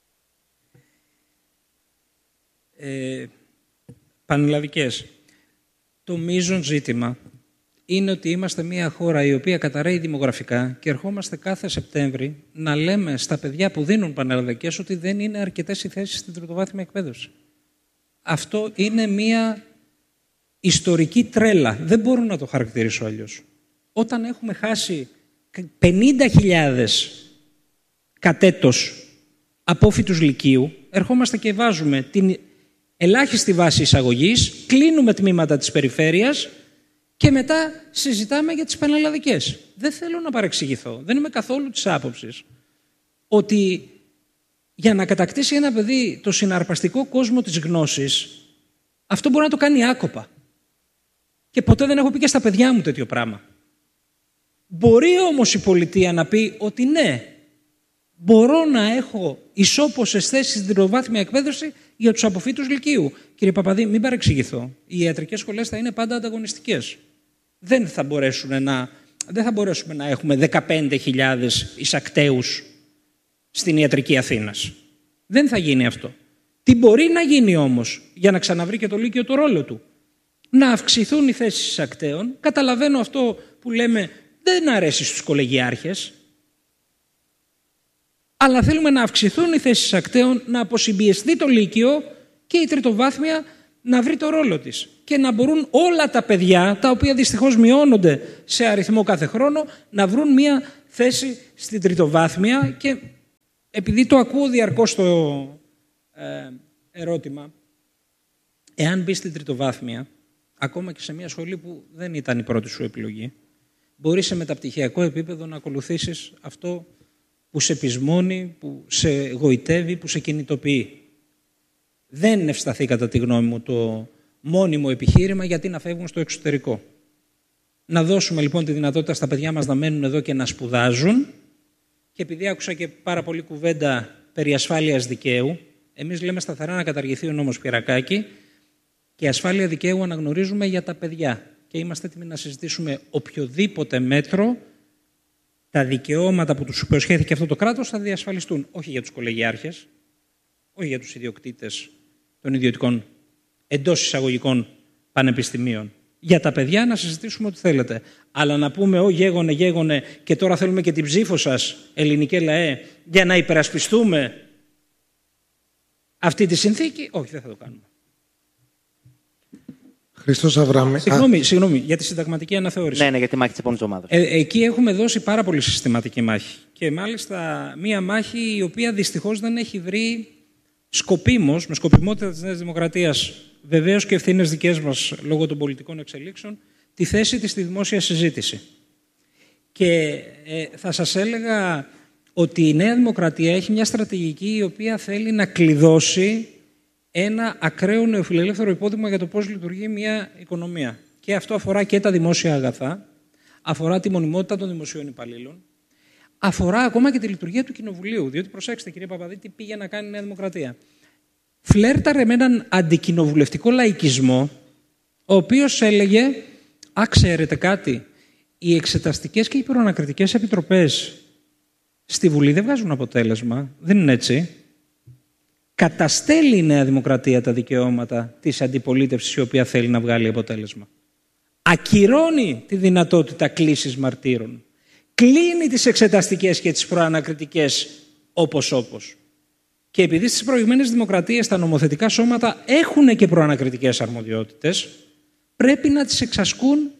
Πανελλαδικές. Το μείζον ζήτημα είναι ότι είμαστε μια χώρα η οποία καταραίει δημογραφικά και ερχόμαστε κάθε Σεπτέμβρη να λέμε στα παιδιά που δίνουν πανελλαδικές ότι δεν είναι αρκετές οι θέσεις στην τριτοβάθμια εκπαίδευση. Αυτό είναι μια ιστορική τρέλα. Δεν μπορώ να το χαρακτηρίσω αλλιώς. Όταν έχουμε χάσει 50.000 κατέτος απόφοιτους λυκείου, ερχόμαστε και βάζουμε την ελάχιστη βάση εισαγωγής, κλείνουμε τμήματα της περιφέρειας και μετά συζητάμε για τις πανελλαδικές. Δεν θέλω να παρεξηγηθώ. Δεν είμαι καθόλου της άποψης ότι για να κατακτήσει ένα παιδί το συναρπαστικό κόσμο της γνώσης, αυτό μπορεί να το κάνει άκοπα. Και ποτέ δεν έχω πει και στα παιδιά μου τέτοιο πράγμα. Μπορεί όμως η πολιτεία να πει ότι ναι, μπορώ να έχω ισόποσες θέσεις στην τριτοβάθμια εκπαίδευση για τους αποφοίτους λυκείου. Κύριε Παπαδή, μην παρεξηγηθώ. Οι ιατρικές σχολές θα είναι πάντα ανταγωνιστικές. Δεν θα μπορέσουμε να έχουμε 15.000 εισακτέους στην ιατρική Αθήνας. Δεν θα γίνει αυτό. Τι μπορεί να γίνει όμως για να ξαναβρει και το Λύκειο το ρόλο του? Να αυξηθούν οι θέσεις ακταίων. Καταλαβαίνω αυτό που λέμε δεν αρέσει στους κολεγιάρχες, αλλά θέλουμε να αυξηθούν οι θέσεις ακταίων, να αποσυμπιεστεί το Λύκειο και η τριτοβάθμια να βρει το ρόλο της και να μπορούν όλα τα παιδιά, τα οποία δυστυχώς μειώνονται σε αριθμό κάθε χρόνο, να βρουν μία θέση στην τριτοβάθμια. Και επειδή το ακούω διαρκώς το ερώτημα, εάν μπει στην τριτοβάθμια, ακόμα και σε μια σχολή που δεν ήταν η πρώτη σου επιλογή, μπορείς σε μεταπτυχιακό επίπεδο να ακολουθήσεις αυτό που σε πεισμώνει, που σε γοητεύει, που σε κινητοποιεί. Δεν ευσταθεί κατά τη γνώμη μου το μόνιμο επιχείρημα γιατί να φεύγουν στο εξωτερικό. Να δώσουμε λοιπόν τη δυνατότητα στα παιδιά μας να μένουν εδώ και να σπουδάζουν. Και επειδή άκουσα και πάρα πολύ κουβέντα περί ασφάλειας δικαίου, εμείς λέμε σταθερά να καταργηθεί ο νόμος Πιερακάκη και ασφάλεια δικαίου αναγνωρίζουμε για τα παιδιά. Και είμαστε έτοιμοι να συζητήσουμε οποιοδήποτε μέτρο, τα δικαιώματα που τους υποσχέθηκε αυτό το κράτος θα διασφαλιστούν. Όχι για τους κολεγιάρχες, όχι για τους ιδιοκτήτες των ιδιωτικών εντός εισαγωγικών πανεπιστημίων. Για τα παιδιά να συζητήσουμε ό,τι θέλετε. Αλλά να πούμε γέγονε και τώρα θέλουμε και την ψήφο σας, ελληνικέ λαέ, για να υπερασπιστούμε αυτή τη συνθήκη, όχι, δεν θα το κάνουμε. Χριστός Αβραάμ. Συγγνώμη, για τη συνταγματική αναθεώρηση. Ναι, για τη μάχη της επόμενης ομάδας. Εκεί έχουμε δώσει πάρα πολύ συστηματική μάχη. Και μάλιστα μία μάχη η οποία δυστυχώς δεν έχει βρει σκοπίμως, με σκοπιμότητα της Νέας Δημοκρατίας, βεβαίως και ευθύνες δικές μας λόγω των πολιτικών εξελίξεων, τη θέση της στη δημόσια συζήτηση. Και θα σας έλεγα ότι η Νέα Δημοκρατία έχει μια στρατηγική η οποία θέλει να κλειδώσει ένα ακραίο νεοφιλελεύθερο υπόδειγμα για το πώς λειτουργεί μια οικονομία. Και αυτό αφορά και τα δημόσια αγαθά, αφορά τη μονιμότητα των δημοσίων υπαλλήλων, αφορά ακόμα και τη λειτουργία του Κοινοβουλίου. Διότι προσέξτε, κύριε Παπαδίτη, τι πήγε να κάνει η Νέα Δημοκρατία. Φλέρταρε με έναν αντικοινοβουλευτικό λαϊκισμό, ο οποίος έλεγε, ξέρετε κάτι, οι εξεταστικές και οι προανακριτικές επιτροπές στη Βουλή δεν βγάζουν αποτέλεσμα, δεν είναι έτσι. Καταστέλει η Νέα Δημοκρατία τα δικαιώματα της αντιπολίτευσης η οποία θέλει να βγάλει αποτέλεσμα. Ακυρώνει τη δυνατότητα κλήσης μαρτύρων. Κλείνει τις εξεταστικές και τις προανακριτικές όπως. Και επειδή στις προηγμένες δημοκρατίες τα νομοθετικά σώματα έχουν και προανακριτικές αρμοδιότητες, πρέπει να τις εξασκούν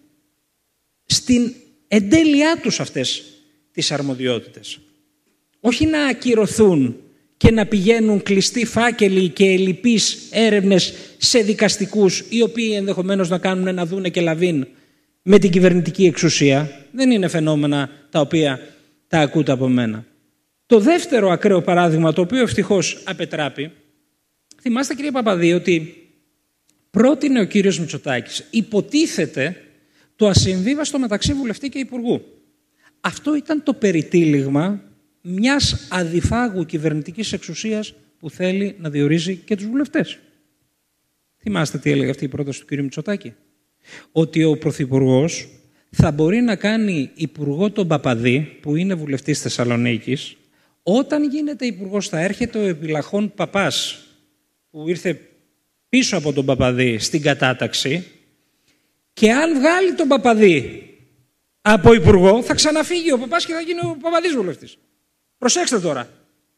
στην εντέλειά τους αυτές τις αρμοδιότητες. Όχι να ακυρωθούν και να πηγαίνουν κλειστοί φάκελοι και ελλειπείς έρευνες σε δικαστικούς, οι οποίοι ενδεχομένως να κάνουν να δούνε και λαβίν με την κυβερνητική εξουσία. Δεν είναι φαινόμενα τα οποία τα ακούτε από μένα. Το δεύτερο ακραίο παράδειγμα, το οποίο ευτυχώς απετράπει, θυμάστε κύριε Παπαδί ότι πρότεινε ο κύριος Μητσοτάκης, υποτίθεται, το ασυμβίβαστο μεταξύ βουλευτή και υπουργού. Αυτό ήταν το περιτύλιγμα μιας αδιφάγου κυβερνητικής εξουσίας που θέλει να διορίζει και τους βουλευτές. Θυμάστε τι έλεγε αυτή η πρόταση του κ. Μητσοτάκη? Ότι ο Πρωθυπουργός θα μπορεί να κάνει υπουργό τον Παπαδί, που είναι βουλευτής Θεσσαλονίκης, όταν γίνεται υπουργός θα έρχεται ο επιλαχών Παπάς, που ήρθε πίσω από τον Παπαδί στην κατάταξη, και αν βγάλει τον Παπαδί από υπουργό θα ξαναφύγει ο Παπάς και θα γίνει ο Παπαδής βουλευτής. Προσέξτε τώρα.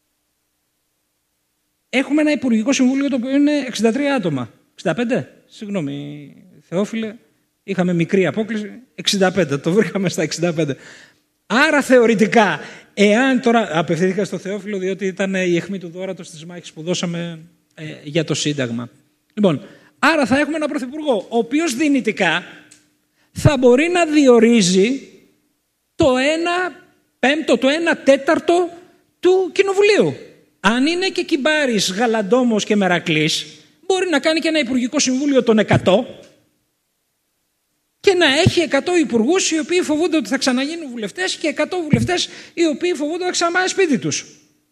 Έχουμε ένα Υπουργικό Συμβούλιο το οποίο είναι 63 άτομα. 65. Συγγνώμη, Θεόφιλε, είχαμε μικρή απόκληση. 65. Το βρήκαμε στα 65. Άρα θεωρητικά, εάν τώρα. Απευθύνθηκα στο Θεόφιλο διότι ήταν η αιχμή του δώρατος της μάχης που δώσαμε για το Σύνταγμα. Λοιπόν, άρα θα έχουμε ένα πρωθυπουργό, ο οποίος δυνητικά θα μπορεί να διορίζει το 1/5, το 1/4 του Κοινοβουλίου. Αν είναι και Κυμπάρης, Γαλαντόμος και Μερακλής, μπορεί να κάνει και ένα Υπουργικό Συμβούλιο των 100 και να έχει 100 υπουργούς οι οποίοι φοβούνται ότι θα ξαναγίνουν βουλευτές και 100 βουλευτές οι οποίοι φοβούνται ότι θα ξαναπάνε σπίτι τους.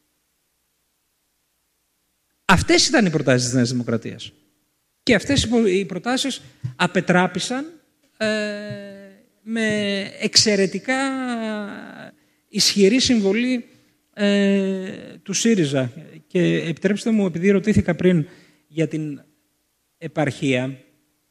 Αυτές ήταν οι προτάσεις της Νέας Δημοκρατίας. Και αυτές οι προτάσεις απετράπησαν με εξαιρετικά ισχυρή συμβολή του ΣΥΡΙΖΑ Και επιτρέψτε μου, επειδή ρωτήθηκα πριν για την επαρχία,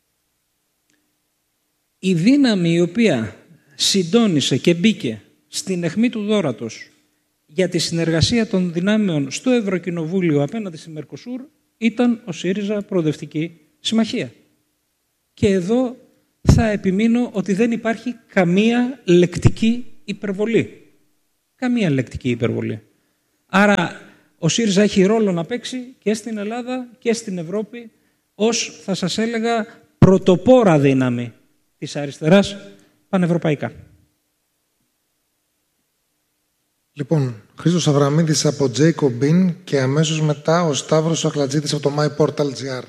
η δύναμη η οποία συντόνισε και μπήκε στην αιχμή του δώρατος για τη συνεργασία των δυνάμεων στο Ευρωκοινοβούλιο απέναντι στη Μερκοσούρ ήταν ο ΣΥΡΙΖΑ Προοδευτική Συμμαχία. Και εδώ θα επιμείνω ότι δεν υπάρχει καμία λεκτική υπερβολή. Καμία λεκτική υπερβολή. Άρα ο ΣΥΡΙΖΑ έχει ρόλο να παίξει και στην Ελλάδα και στην Ευρώπη ως, θα σας έλεγα, πρωτοπόρα δύναμη της αριστεράς πανευρωπαϊκά. Λοιπόν, Χρήστος Αβραμίδης από Jacobin και αμέσως μετά ο Σταύρος Αχλατζίδης από το MyPortal.gr.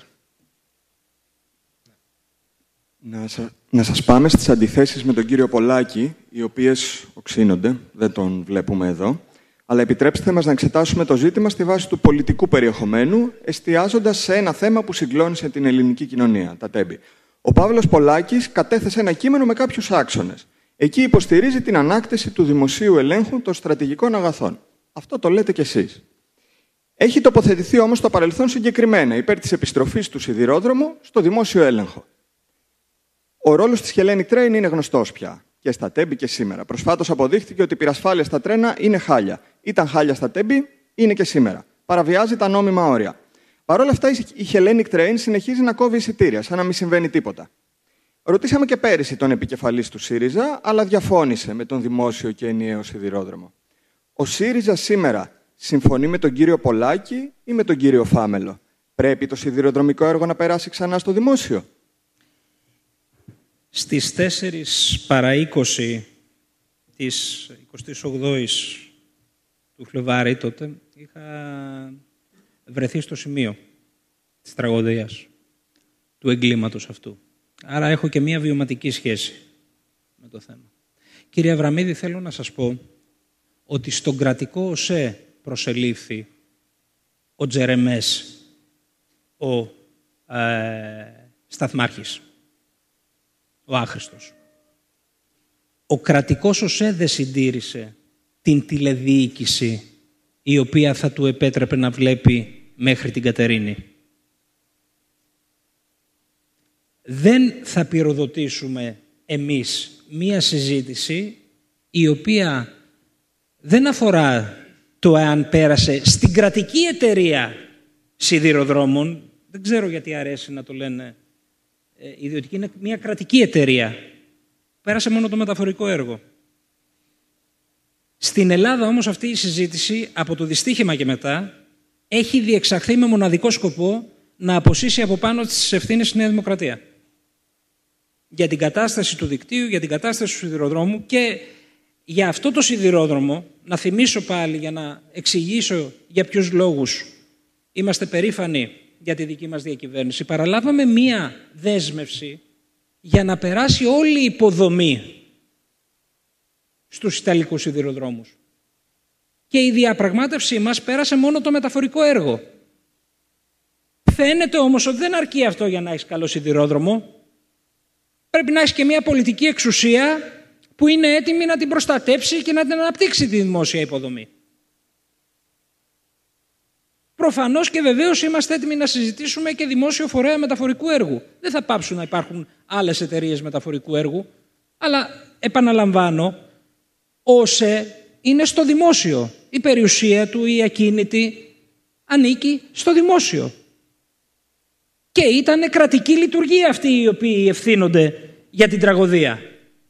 Να σας πάμε στις αντιθέσεις με τον κύριο Πολάκη, οι οποίες οξύνονται, δεν τον βλέπουμε εδώ, αλλά επιτρέψτε μας να εξετάσουμε το ζήτημα στη βάση του πολιτικού περιεχομένου, εστιάζοντας σε ένα θέμα που συγκλώνησε την ελληνική κοινωνία, τα τέμπη. Ο Παύλος Πολάκης κατέθεσε ένα κείμενο με κάποιους άξονες. Εκεί υποστηρίζει την ανάκτηση του δημοσίου ελέγχου των στρατηγικών αγαθών. Αυτό το λέτε κι εσείς. Έχει τοποθετηθεί όμως στο παρελθόν συγκεκριμένα υπέρ της επιστροφής του σιδηρόδρομου στο δημόσιο έλεγχο. Ο ρόλος της Hellenic Train είναι γνωστός πια. Και στα τέμπη και σήμερα. Προσφάτως αποδείχθηκε ότι η πυρασφάλεια στα τρένα είναι χάλια. Ήταν χάλια στα τέμπη, είναι και σήμερα. Παραβιάζει τα νόμιμα όρια. Παρ' όλα αυτά, η Hellenic Train συνεχίζει να κόβει εισιτήρια, σαν να μην συμβαίνει τίποτα. Ρωτήσαμε και πέρυσι τον επικεφαλής του ΣΥΡΙΖΑ, αλλά διαφώνησε με τον δημόσιο και ενιαίο σιδηρόδρομο. Ο ΣΥΡΙΖΑ σήμερα συμφωνεί με τον κύριο Πολάκη ή με τον κύριο Φάμελο? Πρέπει το σιδηροδρομικό έργο να περάσει ξανά στο δημόσιο? Στις 4 παρά 20 της 28ης του Φλεβάρη τότε είχα βρεθεί στο σημείο της τραγωδίας, του εγκλήματος αυτού. Άρα έχω και μία βιωματική σχέση με το θέμα. Κύριε Αβραμίδη, θέλω να σας πω ότι στον κρατικό ΟΣΕ προσελήφθη ο Τζερεμές, ο σταθμάρχης, ο άχρηστος. Ο κρατικός ΟΣΕ δεν συντήρησε την τηλεδιοίκηση η οποία θα του επέτρεπε να βλέπει μέχρι την Κατερίνη. Δεν θα πυροδοτήσουμε εμείς μία συζήτηση η οποία δεν αφορά το εάν πέρασε στην κρατική εταιρεία σιδηροδρόμων, δεν ξέρω γιατί αρέσει να το λένε ιδιωτική, είναι μια κρατική εταιρεία. Πέρασε μόνο το μεταφορικό έργο. Στην Ελλάδα όμως αυτή η συζήτηση από το δυστύχημα και μετά έχει διεξαχθεί με μοναδικό σκοπό να αποσύσει από πάνω τις ευθύνες στη Νέα Δημοκρατία. Για την κατάσταση του δικτύου, για την κατάσταση του σιδηροδρόμου και για αυτό το σιδηρόδρομο, να θυμίσω πάλι για να εξηγήσω για ποιους λόγους είμαστε περήφανοι για τη δική μας διακυβέρνηση. Παραλάβαμε μία δέσμευση για να περάσει όλη η υποδομή στους ιταλικούς σιδηροδρόμους. Και η διαπραγμάτευσή μας πέρασε μόνο το μεταφορικό έργο. Φαίνεται όμως ότι δεν αρκεί αυτό για να έχεις καλό σιδηρόδρομο. Πρέπει να έχεις και μια πολιτική εξουσία που είναι έτοιμη να την προστατέψει και να την αναπτύξει τη δημόσια υποδομή. Προφανώς και βεβαίως είμαστε έτοιμοι να συζητήσουμε και δημόσιο φορέα μεταφορικού έργου. Δεν θα πάψουν να υπάρχουν άλλες εταιρείες μεταφορικού έργου, αλλά επαναλαμβάνω, όσε είναι στο δημόσιο. Η περιουσία του, η ακίνητη, ανήκει στο δημόσιο. Και ήταν κρατική λειτουργία αυτοί οι οποίοι ευθύνονται για την τραγωδία.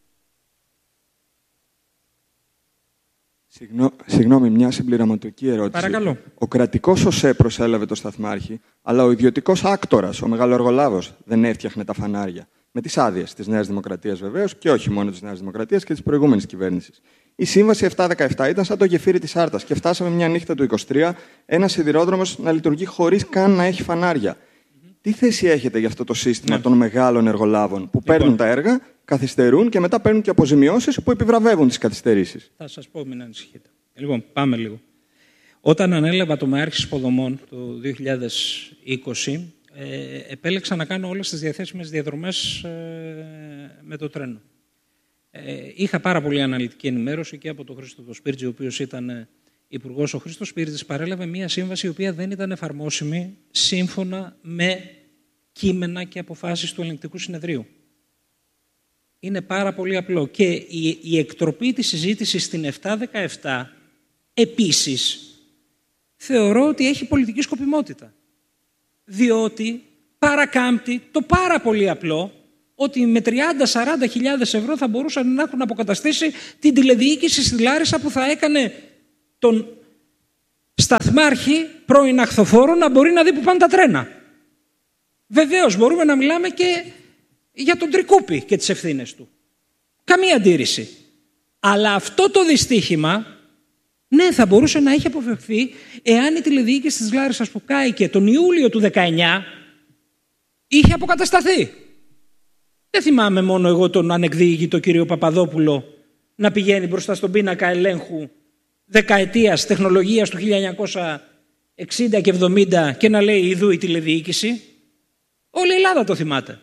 Συγγνώμη, μια συμπληρωματική ερώτηση. Παρακαλώ. Ο κρατικός ΟΣΕ προσέλαβε το σταθμάρχη, αλλά ο ιδιωτικός άκτορας, ο μεγαλοεργολάβος, δεν έφτιαχνε τα φανάρια. Με τις άδειες της Νέας Δημοκρατίας βεβαίως και όχι μόνο της Νέας Δημοκρατίας και της προηγούμενης κυβέρνησης. Η σύμβαση 717 ήταν σαν το γεφύρι της Άρτας και φτάσαμε μια νύχτα του 23 ένας σιδηρόδρομος να λειτουργεί χωρίς καν να έχει φανάρια. Τι θέση έχετε για αυτό το σύστημα των μεγάλων εργολάβων που παίρνουν τα έργα, καθυστερούν και μετά παίρνουν και αποζημιώσεις που επιβραβεύουν τις καθυστερήσεις? Θα σας πω, μην ανησυχείτε. Λοιπόν, πάμε λίγο. Όταν ανέλαβα το Μεάρχης Υποδομών το 2020, επέλεξα να κάνω όλες τις διαθέσιμες διαδρομές με το τρένο. Είχα πάρα πολύ αναλυτική ενημέρωση και από τον Χρήστο Σπίρτζη, ο οποίος ήταν Υπουργός, ο Χρήστος Σπύριτης, παρέλαβε μια σύμβαση η οποία δεν ήταν εφαρμόσιμη σύμφωνα με κείμενα και αποφάσεις του Ελεγκτικού Συνεδρίου. Είναι πάρα πολύ απλό. Και η εκτροπή της συζήτησης στην 7-17 επίσης θεωρώ ότι έχει πολιτική σκοπιμότητα. Διότι παρακάμπτει το πάρα πολύ απλό ότι με 30-40 χιλιάδες ευρώ θα μπορούσαν να έχουν αποκαταστήσει την τηλεδιοίκηση στη Λάρισα που θα έκανε τον σταθμάρχη πρώην αχθοφόρο να μπορεί να δει που πάνε τα τρένα. Βεβαίως μπορούμε να μιλάμε και για τον Τρικούπη και τις ευθύνες του. Καμία αντίρρηση. Αλλά αυτό το δυστύχημα, ναι, θα μπορούσε να έχει αποφευχθεί εάν η τηλεδιοίκηση της Λάρισσας που κάηκε τον Ιούλιο του 19 είχε αποκατασταθεί. Δεν θυμάμαι μόνο εγώ τον ανεκδίκητο κύριο Παπαδόπουλο να πηγαίνει μπροστά στον πίνακα ελέγχου δεκαετίας τεχνολογίας του 1960 και 70 και να λέει «Ιδού η τηλεδιοίκηση». Όλη η Ελλάδα το θυμάται.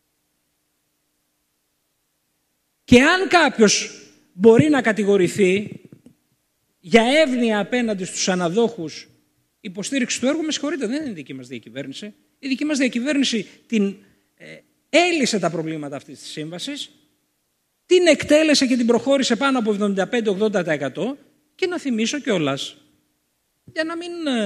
Και αν κάποιος μπορεί να κατηγορηθεί για εύνοια απέναντι στους αναδόχους υποστήριξη του έργου, με συγχωρείτε, δεν είναι η δική μας διακυβέρνηση. Η δική μας διακυβέρνηση την έλυσε τα προβλήματα αυτής της σύμβασης, την εκτέλεσε και την προχώρησε πάνω από 75-80%. Και να θυμίσω κιόλας, για να μην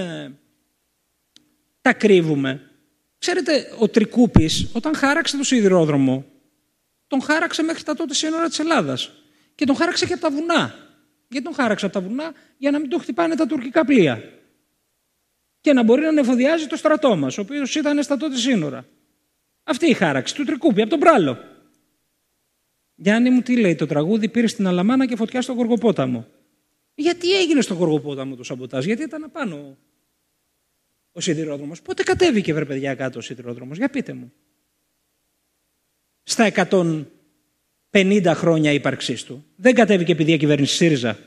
τα κρύβουμε. Ξέρετε, ο Τρικούπης όταν χάραξε το σιδηρόδρομο, τον χάραξε μέχρι τα τότε σύνορα της Ελλάδας. Και τον χάραξε και από τα βουνά. Γιατί τον χάραξε από τα βουνά? Για να μην τον χτυπάνε τα τουρκικά πλοία. Και να μπορεί να ανεφοδιάζει το στρατό μας, ο οποίος ήταν στα τότε σύνορα. Αυτή η χάραξη του Τρικούπη, από τον Πράλο. Γιάννη μου, τι λέει το τραγούδι? Πήρε στην Αλαμάνα και φωτιά στον Γοργοπόταμο. Γιατί έγινε στον Γοργοπόταμο το σαμποτάζ? Γιατί ήταν απάνω ο σιδηρόδρομος. Πότε κατέβηκε, βρε παιδιά, κάτω ο σιδηρόδρομος? Για πείτε μου. Στα 150 χρόνια ύπαρξής του. Δεν κατέβηκε επειδή διακυβέρνηση ΣΥΡΙΖΑ.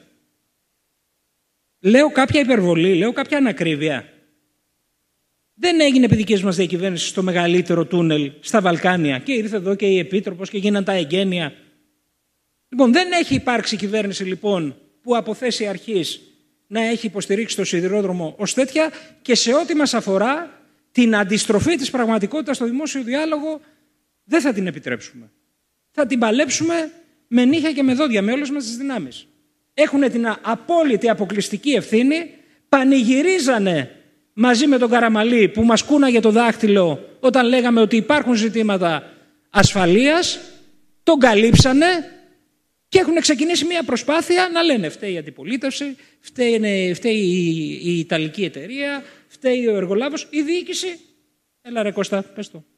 Λέω κάποια υπερβολή, λέω κάποια ανακρίβεια. Δεν έγινε επί δικής μας διακυβέρνηση στο μεγαλύτερο τούνελ στα Βαλκάνια και ήρθε εδώ και η Επίτροπος και γίναν τα εγγένεια. Λοιπόν, δεν έχει υπάρξει κυβέρνηση λοιπόν που από θέση αρχής να έχει υποστηρίξει το σιδηρόδρομο ως τέτοια, και σε ό,τι μας αφορά την αντιστροφή της πραγματικότητας στο δημόσιο διάλογο δεν θα την επιτρέψουμε. Θα την παλέψουμε με νύχια και με δόντια, με όλες μας τις δυνάμεις. Έχουν την απόλυτη αποκλειστική ευθύνη, πανηγυρίζανε μαζί με τον Καραμαλή που μας κούναγε το δάχτυλο όταν λέγαμε ότι υπάρχουν ζητήματα ασφαλείας, τον καλύψανε και έχουν ξεκινήσει μια προσπάθεια να λένε φταίει η αντιπολίτευση, φταίει η Ιταλική εταιρεία, φταίει ο εργολάβος, η διοίκηση. Έλα ρε Κώστα, πες το.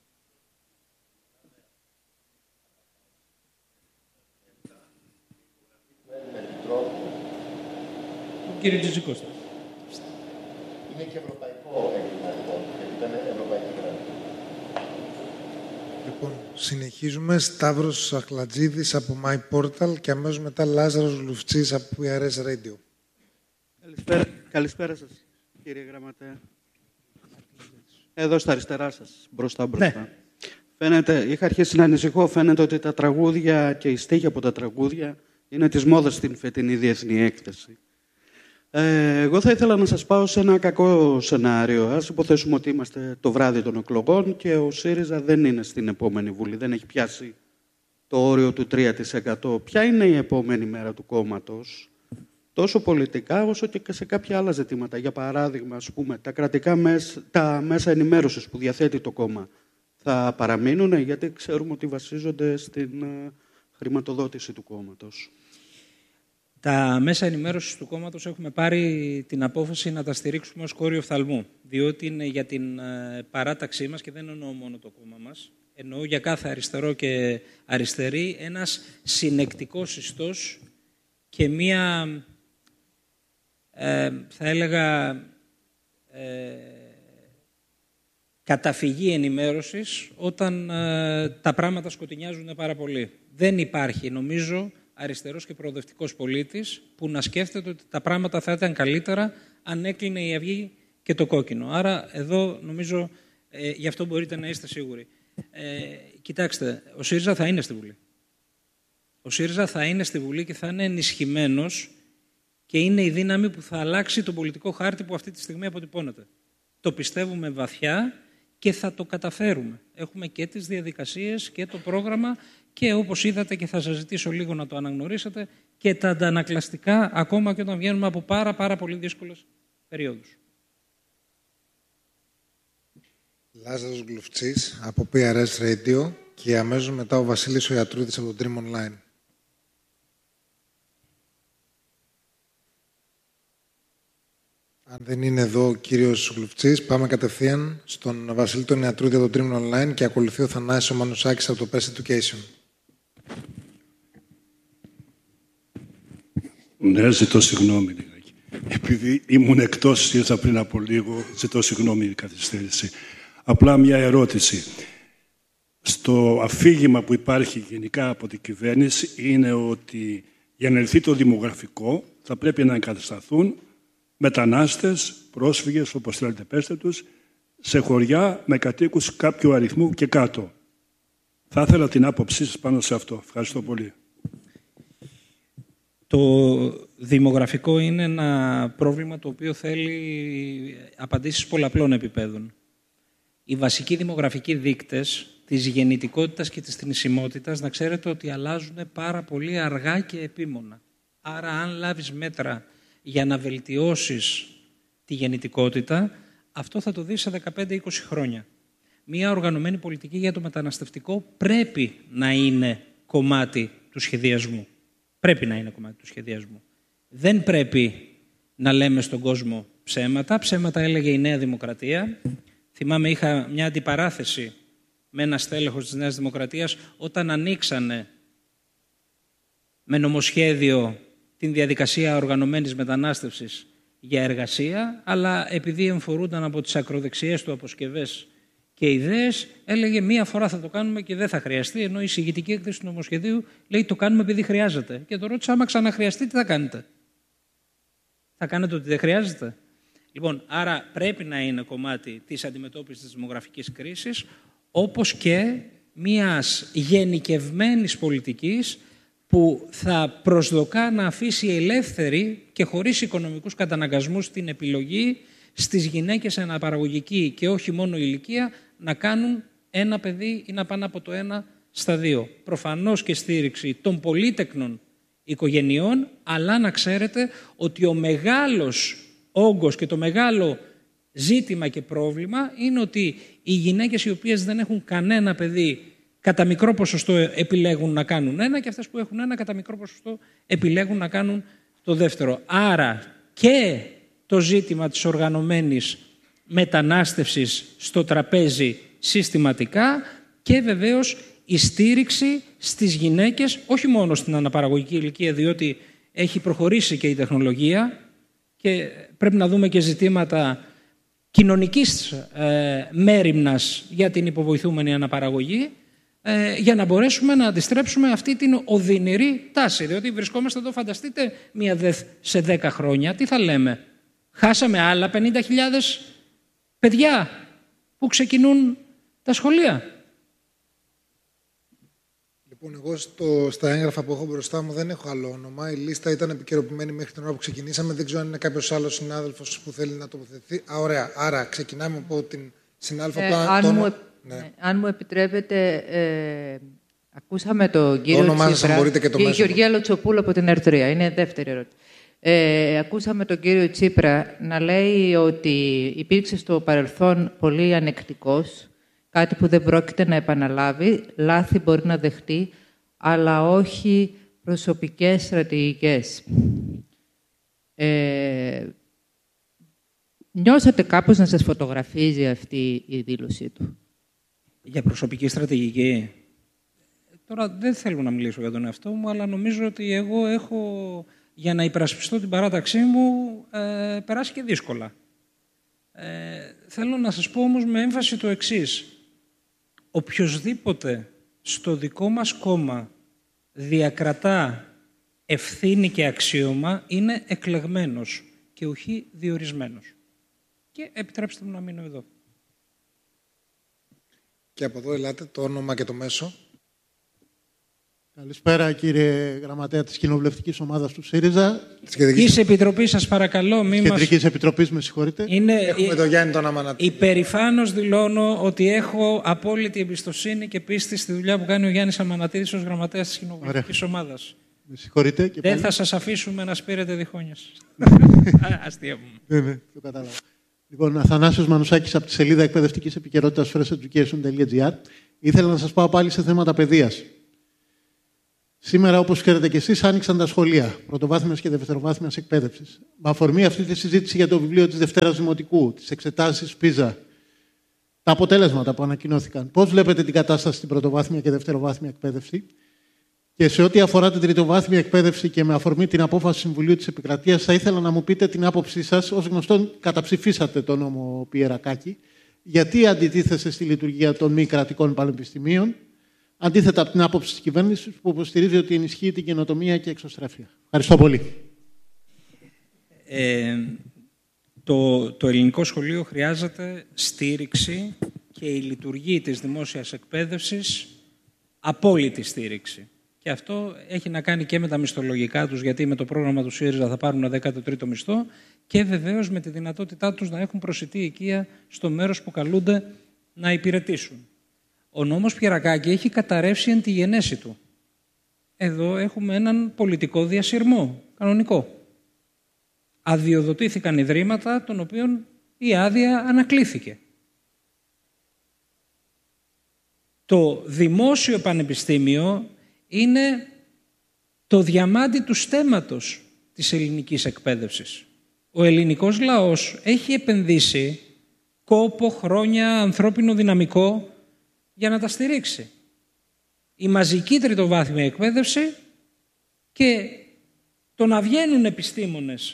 Κύριε Τζιτζικώστα. Είναι και ευρωπαϊκό έγκλημα, λοιπόν, γιατί ήταν ευρωπαϊκή γραμμή. Λοιπόν, συνεχίζουμε. Σταύρος Αχλατζίδης από My Portal και αμέσως μετά Λάζαρος Λουφτσής από PRS Radio. Καλησπέρα σας, κύριε Γραμματέα. Εδώ στα αριστερά σας, μπροστά. Ναι. Φαίνεται, είχα αρχίσει να ανησυχώ, φαίνεται ότι τα τραγούδια και οι στίχοι από τα τραγούδια είναι της μόδας στην φετινή διεθνή έκθεση. Εγώ θα ήθελα να σας πάω σε ένα κακό σενάριο. Ας υποθέσουμε ότι είμαστε το βράδυ των εκλογών και ο ΣΥΡΙΖΑ δεν είναι στην επόμενη Βουλή, δεν έχει πιάσει το όριο του 3%. Ποια είναι η επόμενη μέρα του κόμματος, τόσο πολιτικά όσο και σε κάποια άλλα ζητήματα? Για παράδειγμα, ας πούμε, τα μέσα ενημέρωσης που διαθέτει το κόμμα θα παραμείνουν, γιατί ξέρουμε ότι βασίζονται στην χρηματοδότηση του κόμματος. Τα μέσα ενημέρωσης του κόμματος έχουμε πάρει την απόφαση να τα στηρίξουμε ως κόριο φθαλμού, διότι είναι για την παράταξή μας, και δεν εννοώ μόνο το κόμμα μας, εννοώ για κάθε αριστερό και αριστερή, ένας συνεκτικός ιστός και μία, θα έλεγα, καταφυγή ενημέρωσης όταν τα πράγματα σκοτεινιάζουν πάρα πολύ. Δεν υπάρχει, νομίζω, αριστερός και προοδευτικός πολίτης που να σκέφτεται ότι τα πράγματα θα ήταν καλύτερα αν έκλεινε η Αυγή και το κόκκινο. Άρα εδώ νομίζω γι' αυτό μπορείτε να είστε σίγουροι. Κοιτάξτε, ο ΣΥΡΙΖΑ θα είναι στη Βουλή. Ο ΣΥΡΙΖΑ θα είναι στη Βουλή και θα είναι ενισχυμένος και είναι η δύναμη που θα αλλάξει τον πολιτικό χάρτη που αυτή τη στιγμή αποτυπώνεται. Το πιστεύουμε βαθιά και θα το καταφέρουμε. Έχουμε και τις διαδικασίες και το πρόγραμμα και όπως είδατε και θα σας ζητήσω λίγο να το αναγνωρίσετε και τα αντανακλαστικά ακόμα και όταν βγαίνουμε από πάρα πολύ δύσκολες περιόδους. Λάζαρος Γλουφτσής από PRS Radio και αμέσως μετά ο Βασίλης ο Ιατρούδης από το Dream Online. Αν δεν είναι εδώ ο κύριος Γλουφτσής, πάμε κατευθείαν στον Βασίλη τον Ιατρούδη από το Dream Online και ακολουθεί ο Θανάσης ο Μανουσάκης από το Best Education. Ναι, ζητώ συγγνώμη. Επειδή ήμουν εκτός, ήρθα πριν από λίγο, ζητώ συγγνώμη για καθυστέρηση. Απλά μια ερώτηση. Στο αφήγημα που υπάρχει γενικά από την κυβέρνηση είναι ότι για να λυθεί το δημογραφικό θα πρέπει να εγκατασταθούν μετανάστες, πρόσφυγες, όπως θέλετε πέστε τους, σε χωριά με κατοίκους κάποιου αριθμού και κάτω. Θα ήθελα την άποψή σας πάνω σε αυτό. Ευχαριστώ πολύ. Το δημογραφικό είναι ένα πρόβλημα το οποίο θέλει απαντήσεις πολλαπλών επιπέδων. Οι βασικοί δημογραφικοί δείκτες της γεννητικότητας και της θνησιμότητας, να ξέρετε ότι αλλάζουν πάρα πολύ αργά και επίμονα. Άρα, αν λάβεις μέτρα για να βελτιώσεις τη γεννητικότητα, αυτό θα το δεις σε 15-20 χρόνια. Μία οργανωμένη πολιτική για το μεταναστευτικό πρέπει να είναι κομμάτι του σχεδιασμού. Πρέπει να είναι κομμάτι του σχεδιασμού. Δεν πρέπει να λέμε στον κόσμο ψέματα. Ψέματα έλεγε η Νέα Δημοκρατία. Θυμάμαι, είχα μια αντιπαράθεση με ένα στέλεχος της Νέας Δημοκρατίας όταν ανοίξανε με νομοσχέδιο την διαδικασία οργανωμένης μετανάστευσης για εργασία, αλλά επειδή εμφορούνταν από τις ακροδεξιές του αποσκευές και ιδέες, έλεγε μία φορά θα το κάνουμε και δεν θα χρειαστεί, ενώ η εισηγητική έκθεση του νομοσχεδίου λέει το κάνουμε επειδή χρειάζεται. Και το ρώτησα, άμα ξαναχρειαστεί, τι θα κάνετε? Θα κάνετε ότι δεν χρειάζεται? Λοιπόν, άρα πρέπει να είναι κομμάτι της αντιμετώπισης της δημογραφικής κρίσης, όπως και μιας γενικευμένης πολιτικής που θα προσδοκά να αφήσει ελεύθερη και χωρίς οικονομικούς καταναγκασμούς την επιλογή στις γυναίκες σε αναπαραγωγική και όχι μόνο ηλικία να κάνουν ένα παιδί ή να πάνε από το 1 στα 2. Προφανώς και στήριξη των πολύτεκνων οικογενειών, αλλά να ξέρετε ότι ο μεγάλος όγκος και το μεγάλο ζήτημα και πρόβλημα είναι ότι οι γυναίκες οι οποίες δεν έχουν κανένα παιδί κατά μικρό ποσοστό επιλέγουν να κάνουν ένα και αυτές που έχουν ένα κατά μικρό ποσοστό επιλέγουν να κάνουν το δεύτερο. Άρα και το ζήτημα της οργανωμένης μετανάστευσης στο τραπέζι συστηματικά και βεβαίως η στήριξη στις γυναίκες, όχι μόνο στην αναπαραγωγική ηλικία, διότι έχει προχωρήσει και η τεχνολογία και πρέπει να δούμε και ζητήματα κοινωνικής μέριμνας για την υποβοηθούμενη αναπαραγωγή, για να μπορέσουμε να αντιστρέψουμε αυτή την οδυνηρή τάση. Διότι βρισκόμαστε εδώ, φανταστείτε, μία ΔΕΘ σε 10 χρόνια, τι θα λέμε? Χάσαμε άλλα 50.000 παιδιά που ξεκινούν τα σχολεία. Λοιπόν, εγώ στα έγγραφα που έχω μπροστά μου δεν έχω άλλο όνομα. Η λίστα ήταν επικαιροποιημένη μέχρι την ώρα που ξεκινήσαμε. Δεν ξέρω αν είναι κάποιος άλλος συνάδελφος που θέλει να τοποθετηθεί. Ωραία. Άρα, ξεκινάμε από την συνάδελφο. Αν μου επιτρέπετε, ακούσαμε τον κύριο Τσίπρα και η Γεωργία Λοτσοπούλου από την Ερτρία. Είναι δεύτερη ερώτηση. Ακούσαμε τον κύριο Τσίπρα να λέει ότι υπήρξε στο παρελθόν πολύ ανεκτικός, κάτι που δεν πρόκειται να επαναλάβει, λάθη μπορεί να δεχτεί, αλλά όχι προσωπικές στρατηγικές. Νιώσατε κάπως να σας φωτογραφίζει αυτή η δήλωσή του? Για προσωπική στρατηγική. Τώρα δεν θέλω να μιλήσω για τον εαυτό μου, αλλά νομίζω ότι εγώ έχω, για να υπερασπιστώ την παράταξή μου, περάσει και δύσκολα. Θέλω να σας πω όμως με έμφαση το εξής. Οποιοσδήποτε στο δικό μας κόμμα διακρατά ευθύνη και αξίωμα είναι εκλεγμένος και όχι διορισμένος. Και επιτρέψτε μου να μείνω εδώ. Και από εδώ ελάτε το όνομα και το μέσο. Καλησπέρα, κύριε Γραμματέα της Κοινοβουλευτικής Ομάδας του ΣΥΡΙΖΑ. Της Επιτροπής, σας παρακαλώ. Της Κεντρικής Επιτροπής, με συγχωρείτε. Έχουμε τον Γιάννη τον Αμανατίδη. Υπερηφάνως δηλώνω ότι έχω απόλυτη εμπιστοσύνη και πίστη στη δουλειά που κάνει ο Γιάννης Αμανατίδης ως Γραμματέας της Κοινοβουλευτικής Ομάδας. Με συγχωρείτε. Και δεν πάλι. θα σας αφήσουμε να σπείρετε διχόνιας. Αστεία μου. Ναι, το κατάλαβα. Λοιπόν, Αθανάσιος Μανουσάκης από τη σελίδα εκπαιδευτικής επικαιρότητας fresh-education.gr. Ήθελα να σας πάω πάλι σε θέματα παιδείας. Σήμερα, όπως ξέρετε και εσείς, άνοιξαν τα σχολεία πρωτοβάθμιας και δευτεροβάθμιας εκπαίδευσης. Με αφορμή αυτή τη συζήτηση για το βιβλίο της Δευτέρας Δημοτικού, τις εξετάσεις PISA, τα αποτέλεσματα που ανακοινώθηκαν, πώς βλέπετε την κατάσταση στην πρωτοβάθμια και δευτεροβάθμια εκπαίδευση? Και σε ό,τι αφορά την τριτοβάθμια εκπαίδευση και με αφορμή την απόφαση Συμβουλίου της Επικρατείας, θα ήθελα να μου πείτε την άποψή σας. Ως γνωστόν, καταψηφίσατε τον νόμο Πιερακάκη. Γιατί αντιτίθεστε στη λειτουργία των μη κρατικών πανεπιστημίων, αντίθετα από την άποψη της κυβέρνησης που υποστηρίζει ότι ενισχύει την καινοτομία και εξωστρέφεια? Ευχαριστώ πολύ. Το ελληνικό σχολείο χρειάζεται στήριξη και η λειτουργία της δημόσιας εκπαίδευσης απόλυτη στήριξη. Και αυτό έχει να κάνει και με τα μισθολογικά τους, γιατί με το πρόγραμμα του ΣΥΡΙΖΑ θα πάρουν ένα 13ο μισθό, και βεβαίως με τη δυνατότητά τους να έχουν προσιτή οικία στο μέρος που καλούνται να υπηρετήσουν. Ο νόμος Πιερακάκη έχει καταρρεύσει εν τη γενέση του. Εδώ έχουμε έναν πολιτικό διασυρμό, κανονικό. Αδειοδοτήθηκαν ιδρύματα, των οποίων η άδεια ανακλήθηκε. Το δημόσιο πανεπιστήμιο είναι το διαμάντι του στέμματος της ελληνικής εκπαίδευσης. Ο ελληνικός λαός έχει επενδύσει κόπο, χρόνια, ανθρώπινο δυναμικό για να τα στηρίξει. Η μαζική τριτοβάθμια εκπαίδευση και το να βγαίνουν επιστήμονες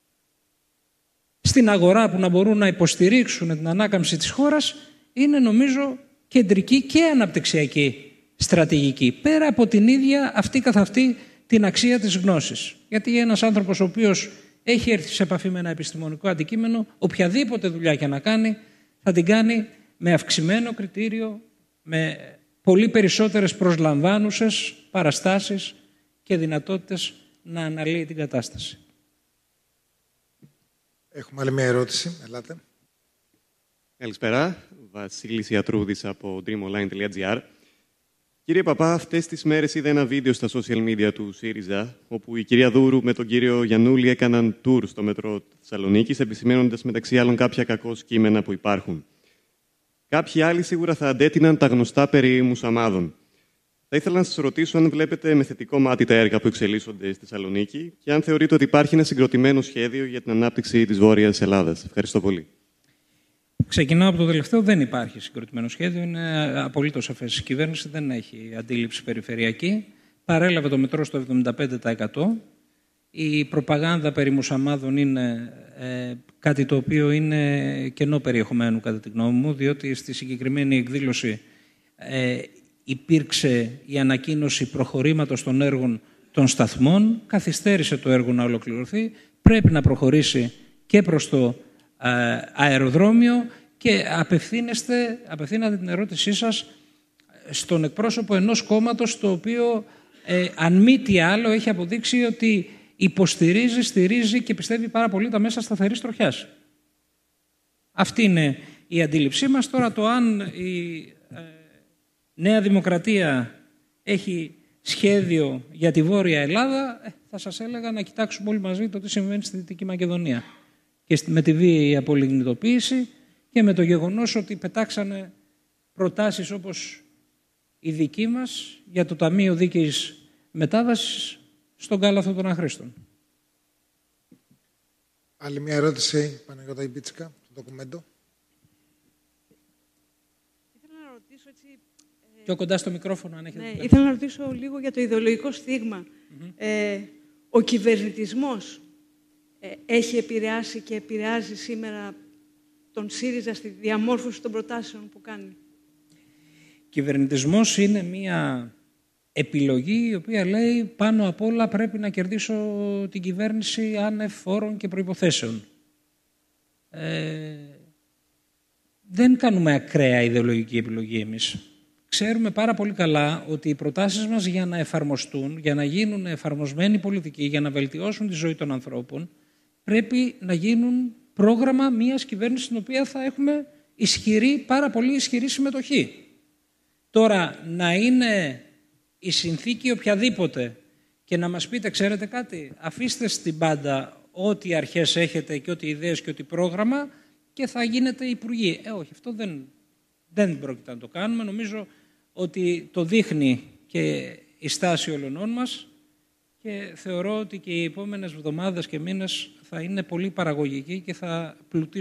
στην αγορά που να μπορούν να υποστηρίξουν την ανάκαμψη της χώρας είναι, νομίζω, κεντρική και αναπτυξιακή στρατηγική, πέρα από την ίδια αυτή καθ' αυτή την αξία της γνώσης. Γιατί ένας άνθρωπος ο οποίος έχει έρθει σε επαφή με ένα επιστημονικό αντικείμενο, οποιαδήποτε δουλειά και να κάνει, θα την κάνει με αυξημένο κριτήριο, με πολύ περισσότερες προσλαμβάνουσες παραστάσεις και δυνατότητες να αναλύει την κατάσταση. Έχουμε άλλη μια ερώτηση. Ελάτε. Καλησπέρα. Βασίλης Ιατρούδης από dreamonline.gr. Κύριε Παπά, αυτές τις μέρες είδα ένα βίντεο στα social media του ΣΥΡΙΖΑ, όπου η κυρία Δούρου με τον κύριο Γιαννούλη έκαναν tour στο μετρό Θεσσαλονίκης, επισημαίνοντας μεταξύ άλλων κάποια κακώς κείμενα που υπάρχουν. Κάποιοι άλλοι σίγουρα θα αντέτειναν τα γνωστά περί μουσαμάδων. Θα ήθελα να σας ρωτήσω αν βλέπετε με θετικό μάτι τα έργα που εξελίσσονται στη Θεσσαλονίκη και αν θεωρείτε ότι υπάρχει ένα συγκροτημένο σχέδιο για την ανάπτυξη της Βόρειας Ελλάδας. Ευχαριστώ πολύ. Ξεκινάω από το τελευταίο. Δεν υπάρχει συγκροτημένο σχέδιο. Είναι απολύτως σαφές. Η κυβέρνηση δεν έχει αντίληψη περιφερειακή. Παρέλαβε το μετρό στο 75%. Η προπαγάνδα περί μουσαμάδων είναι κάτι το οποίο είναι κενό περιεχομένου, κατά τη γνώμη μου, διότι στη συγκεκριμένη εκδήλωση υπήρξε η ανακοίνωση προχωρήματος των έργων των σταθμών. Καθυστέρησε το έργο να ολοκληρωθεί. Πρέπει να προχωρήσει και προς το αεροδρόμιο και απευθύνατε την ερώτησή σας στον εκπρόσωπο ενός κόμματος το οποίο αν μη τι άλλο έχει αποδείξει ότι υποστηρίζει, στηρίζει και πιστεύει πάρα πολύ τα μέσα σταθερής τροχιάς. Αυτή είναι η αντίληψή μας. Τώρα το αν η Νέα Δημοκρατία έχει σχέδιο για τη Βόρεια Ελλάδα, θα σας έλεγα να κοιτάξουμε όλοι μαζί το τι συμβαίνει στη Δυτική Μακεδονία. Και με τη βίαιη απολιγνητοποίηση και με το γεγονός ότι πετάξανε προτάσεις όπως η δική μας για το Ταμείο Δίκαιης Μετάβασης στον κάλαθο των αχρήστων. Άλλη μια ερώτηση, Παναγιώτα Ιμπίτσικα, το ντοκουμέντο. Ήθελα να ρωτήσω έτσι... Πιο κοντά στο μικρόφωνο, αν έχετε. Ναι, ήθελα να ρωτήσω λίγο για το ιδεολογικό στίγμα. Ο κυβερνητισμός έχει επηρεάσει και επηρεάζει σήμερα τον ΣΥΡΙΖΑ στη διαμόρφωση των προτάσεων που κάνει? Κυβερνητισμός είναι μια επιλογή η οποία λέει πάνω απ' όλα πρέπει να κερδίσω την κυβέρνηση άνευ φόρων και προϋποθέσεων. Δεν κάνουμε ακραία ιδεολογική επιλογή εμείς. ξέρουμε πάρα πολύ καλά ότι οι προτάσεις μας για να εφαρμοστούν, για να γίνουν εφαρμοσμένοι πολιτικοί, για να βελτιώσουν τη ζωή των ανθρώπων, πρέπει να γίνουν πρόγραμμα μιας κυβέρνησης στην οποία θα έχουμε πάρα πολύ ισχυρή συμμετοχή. Τώρα, να είναι η συνθήκη οποιαδήποτε και να μας πείτε, ξέρετε κάτι, αφήστε στην πάντα ό,τι αρχές έχετε και ό,τι ιδέες και ό,τι πρόγραμμα και θα γίνετε υπουργοί. Όχι, αυτό δεν πρόκειται να το κάνουμε. Νομίζω ότι το δείχνει και η στάση όλων μας και θεωρώ ότι και οι επόμενες εβδομάδες και μήνες θα είναι πολύ παραγωγικοί και θα πλουτίσουν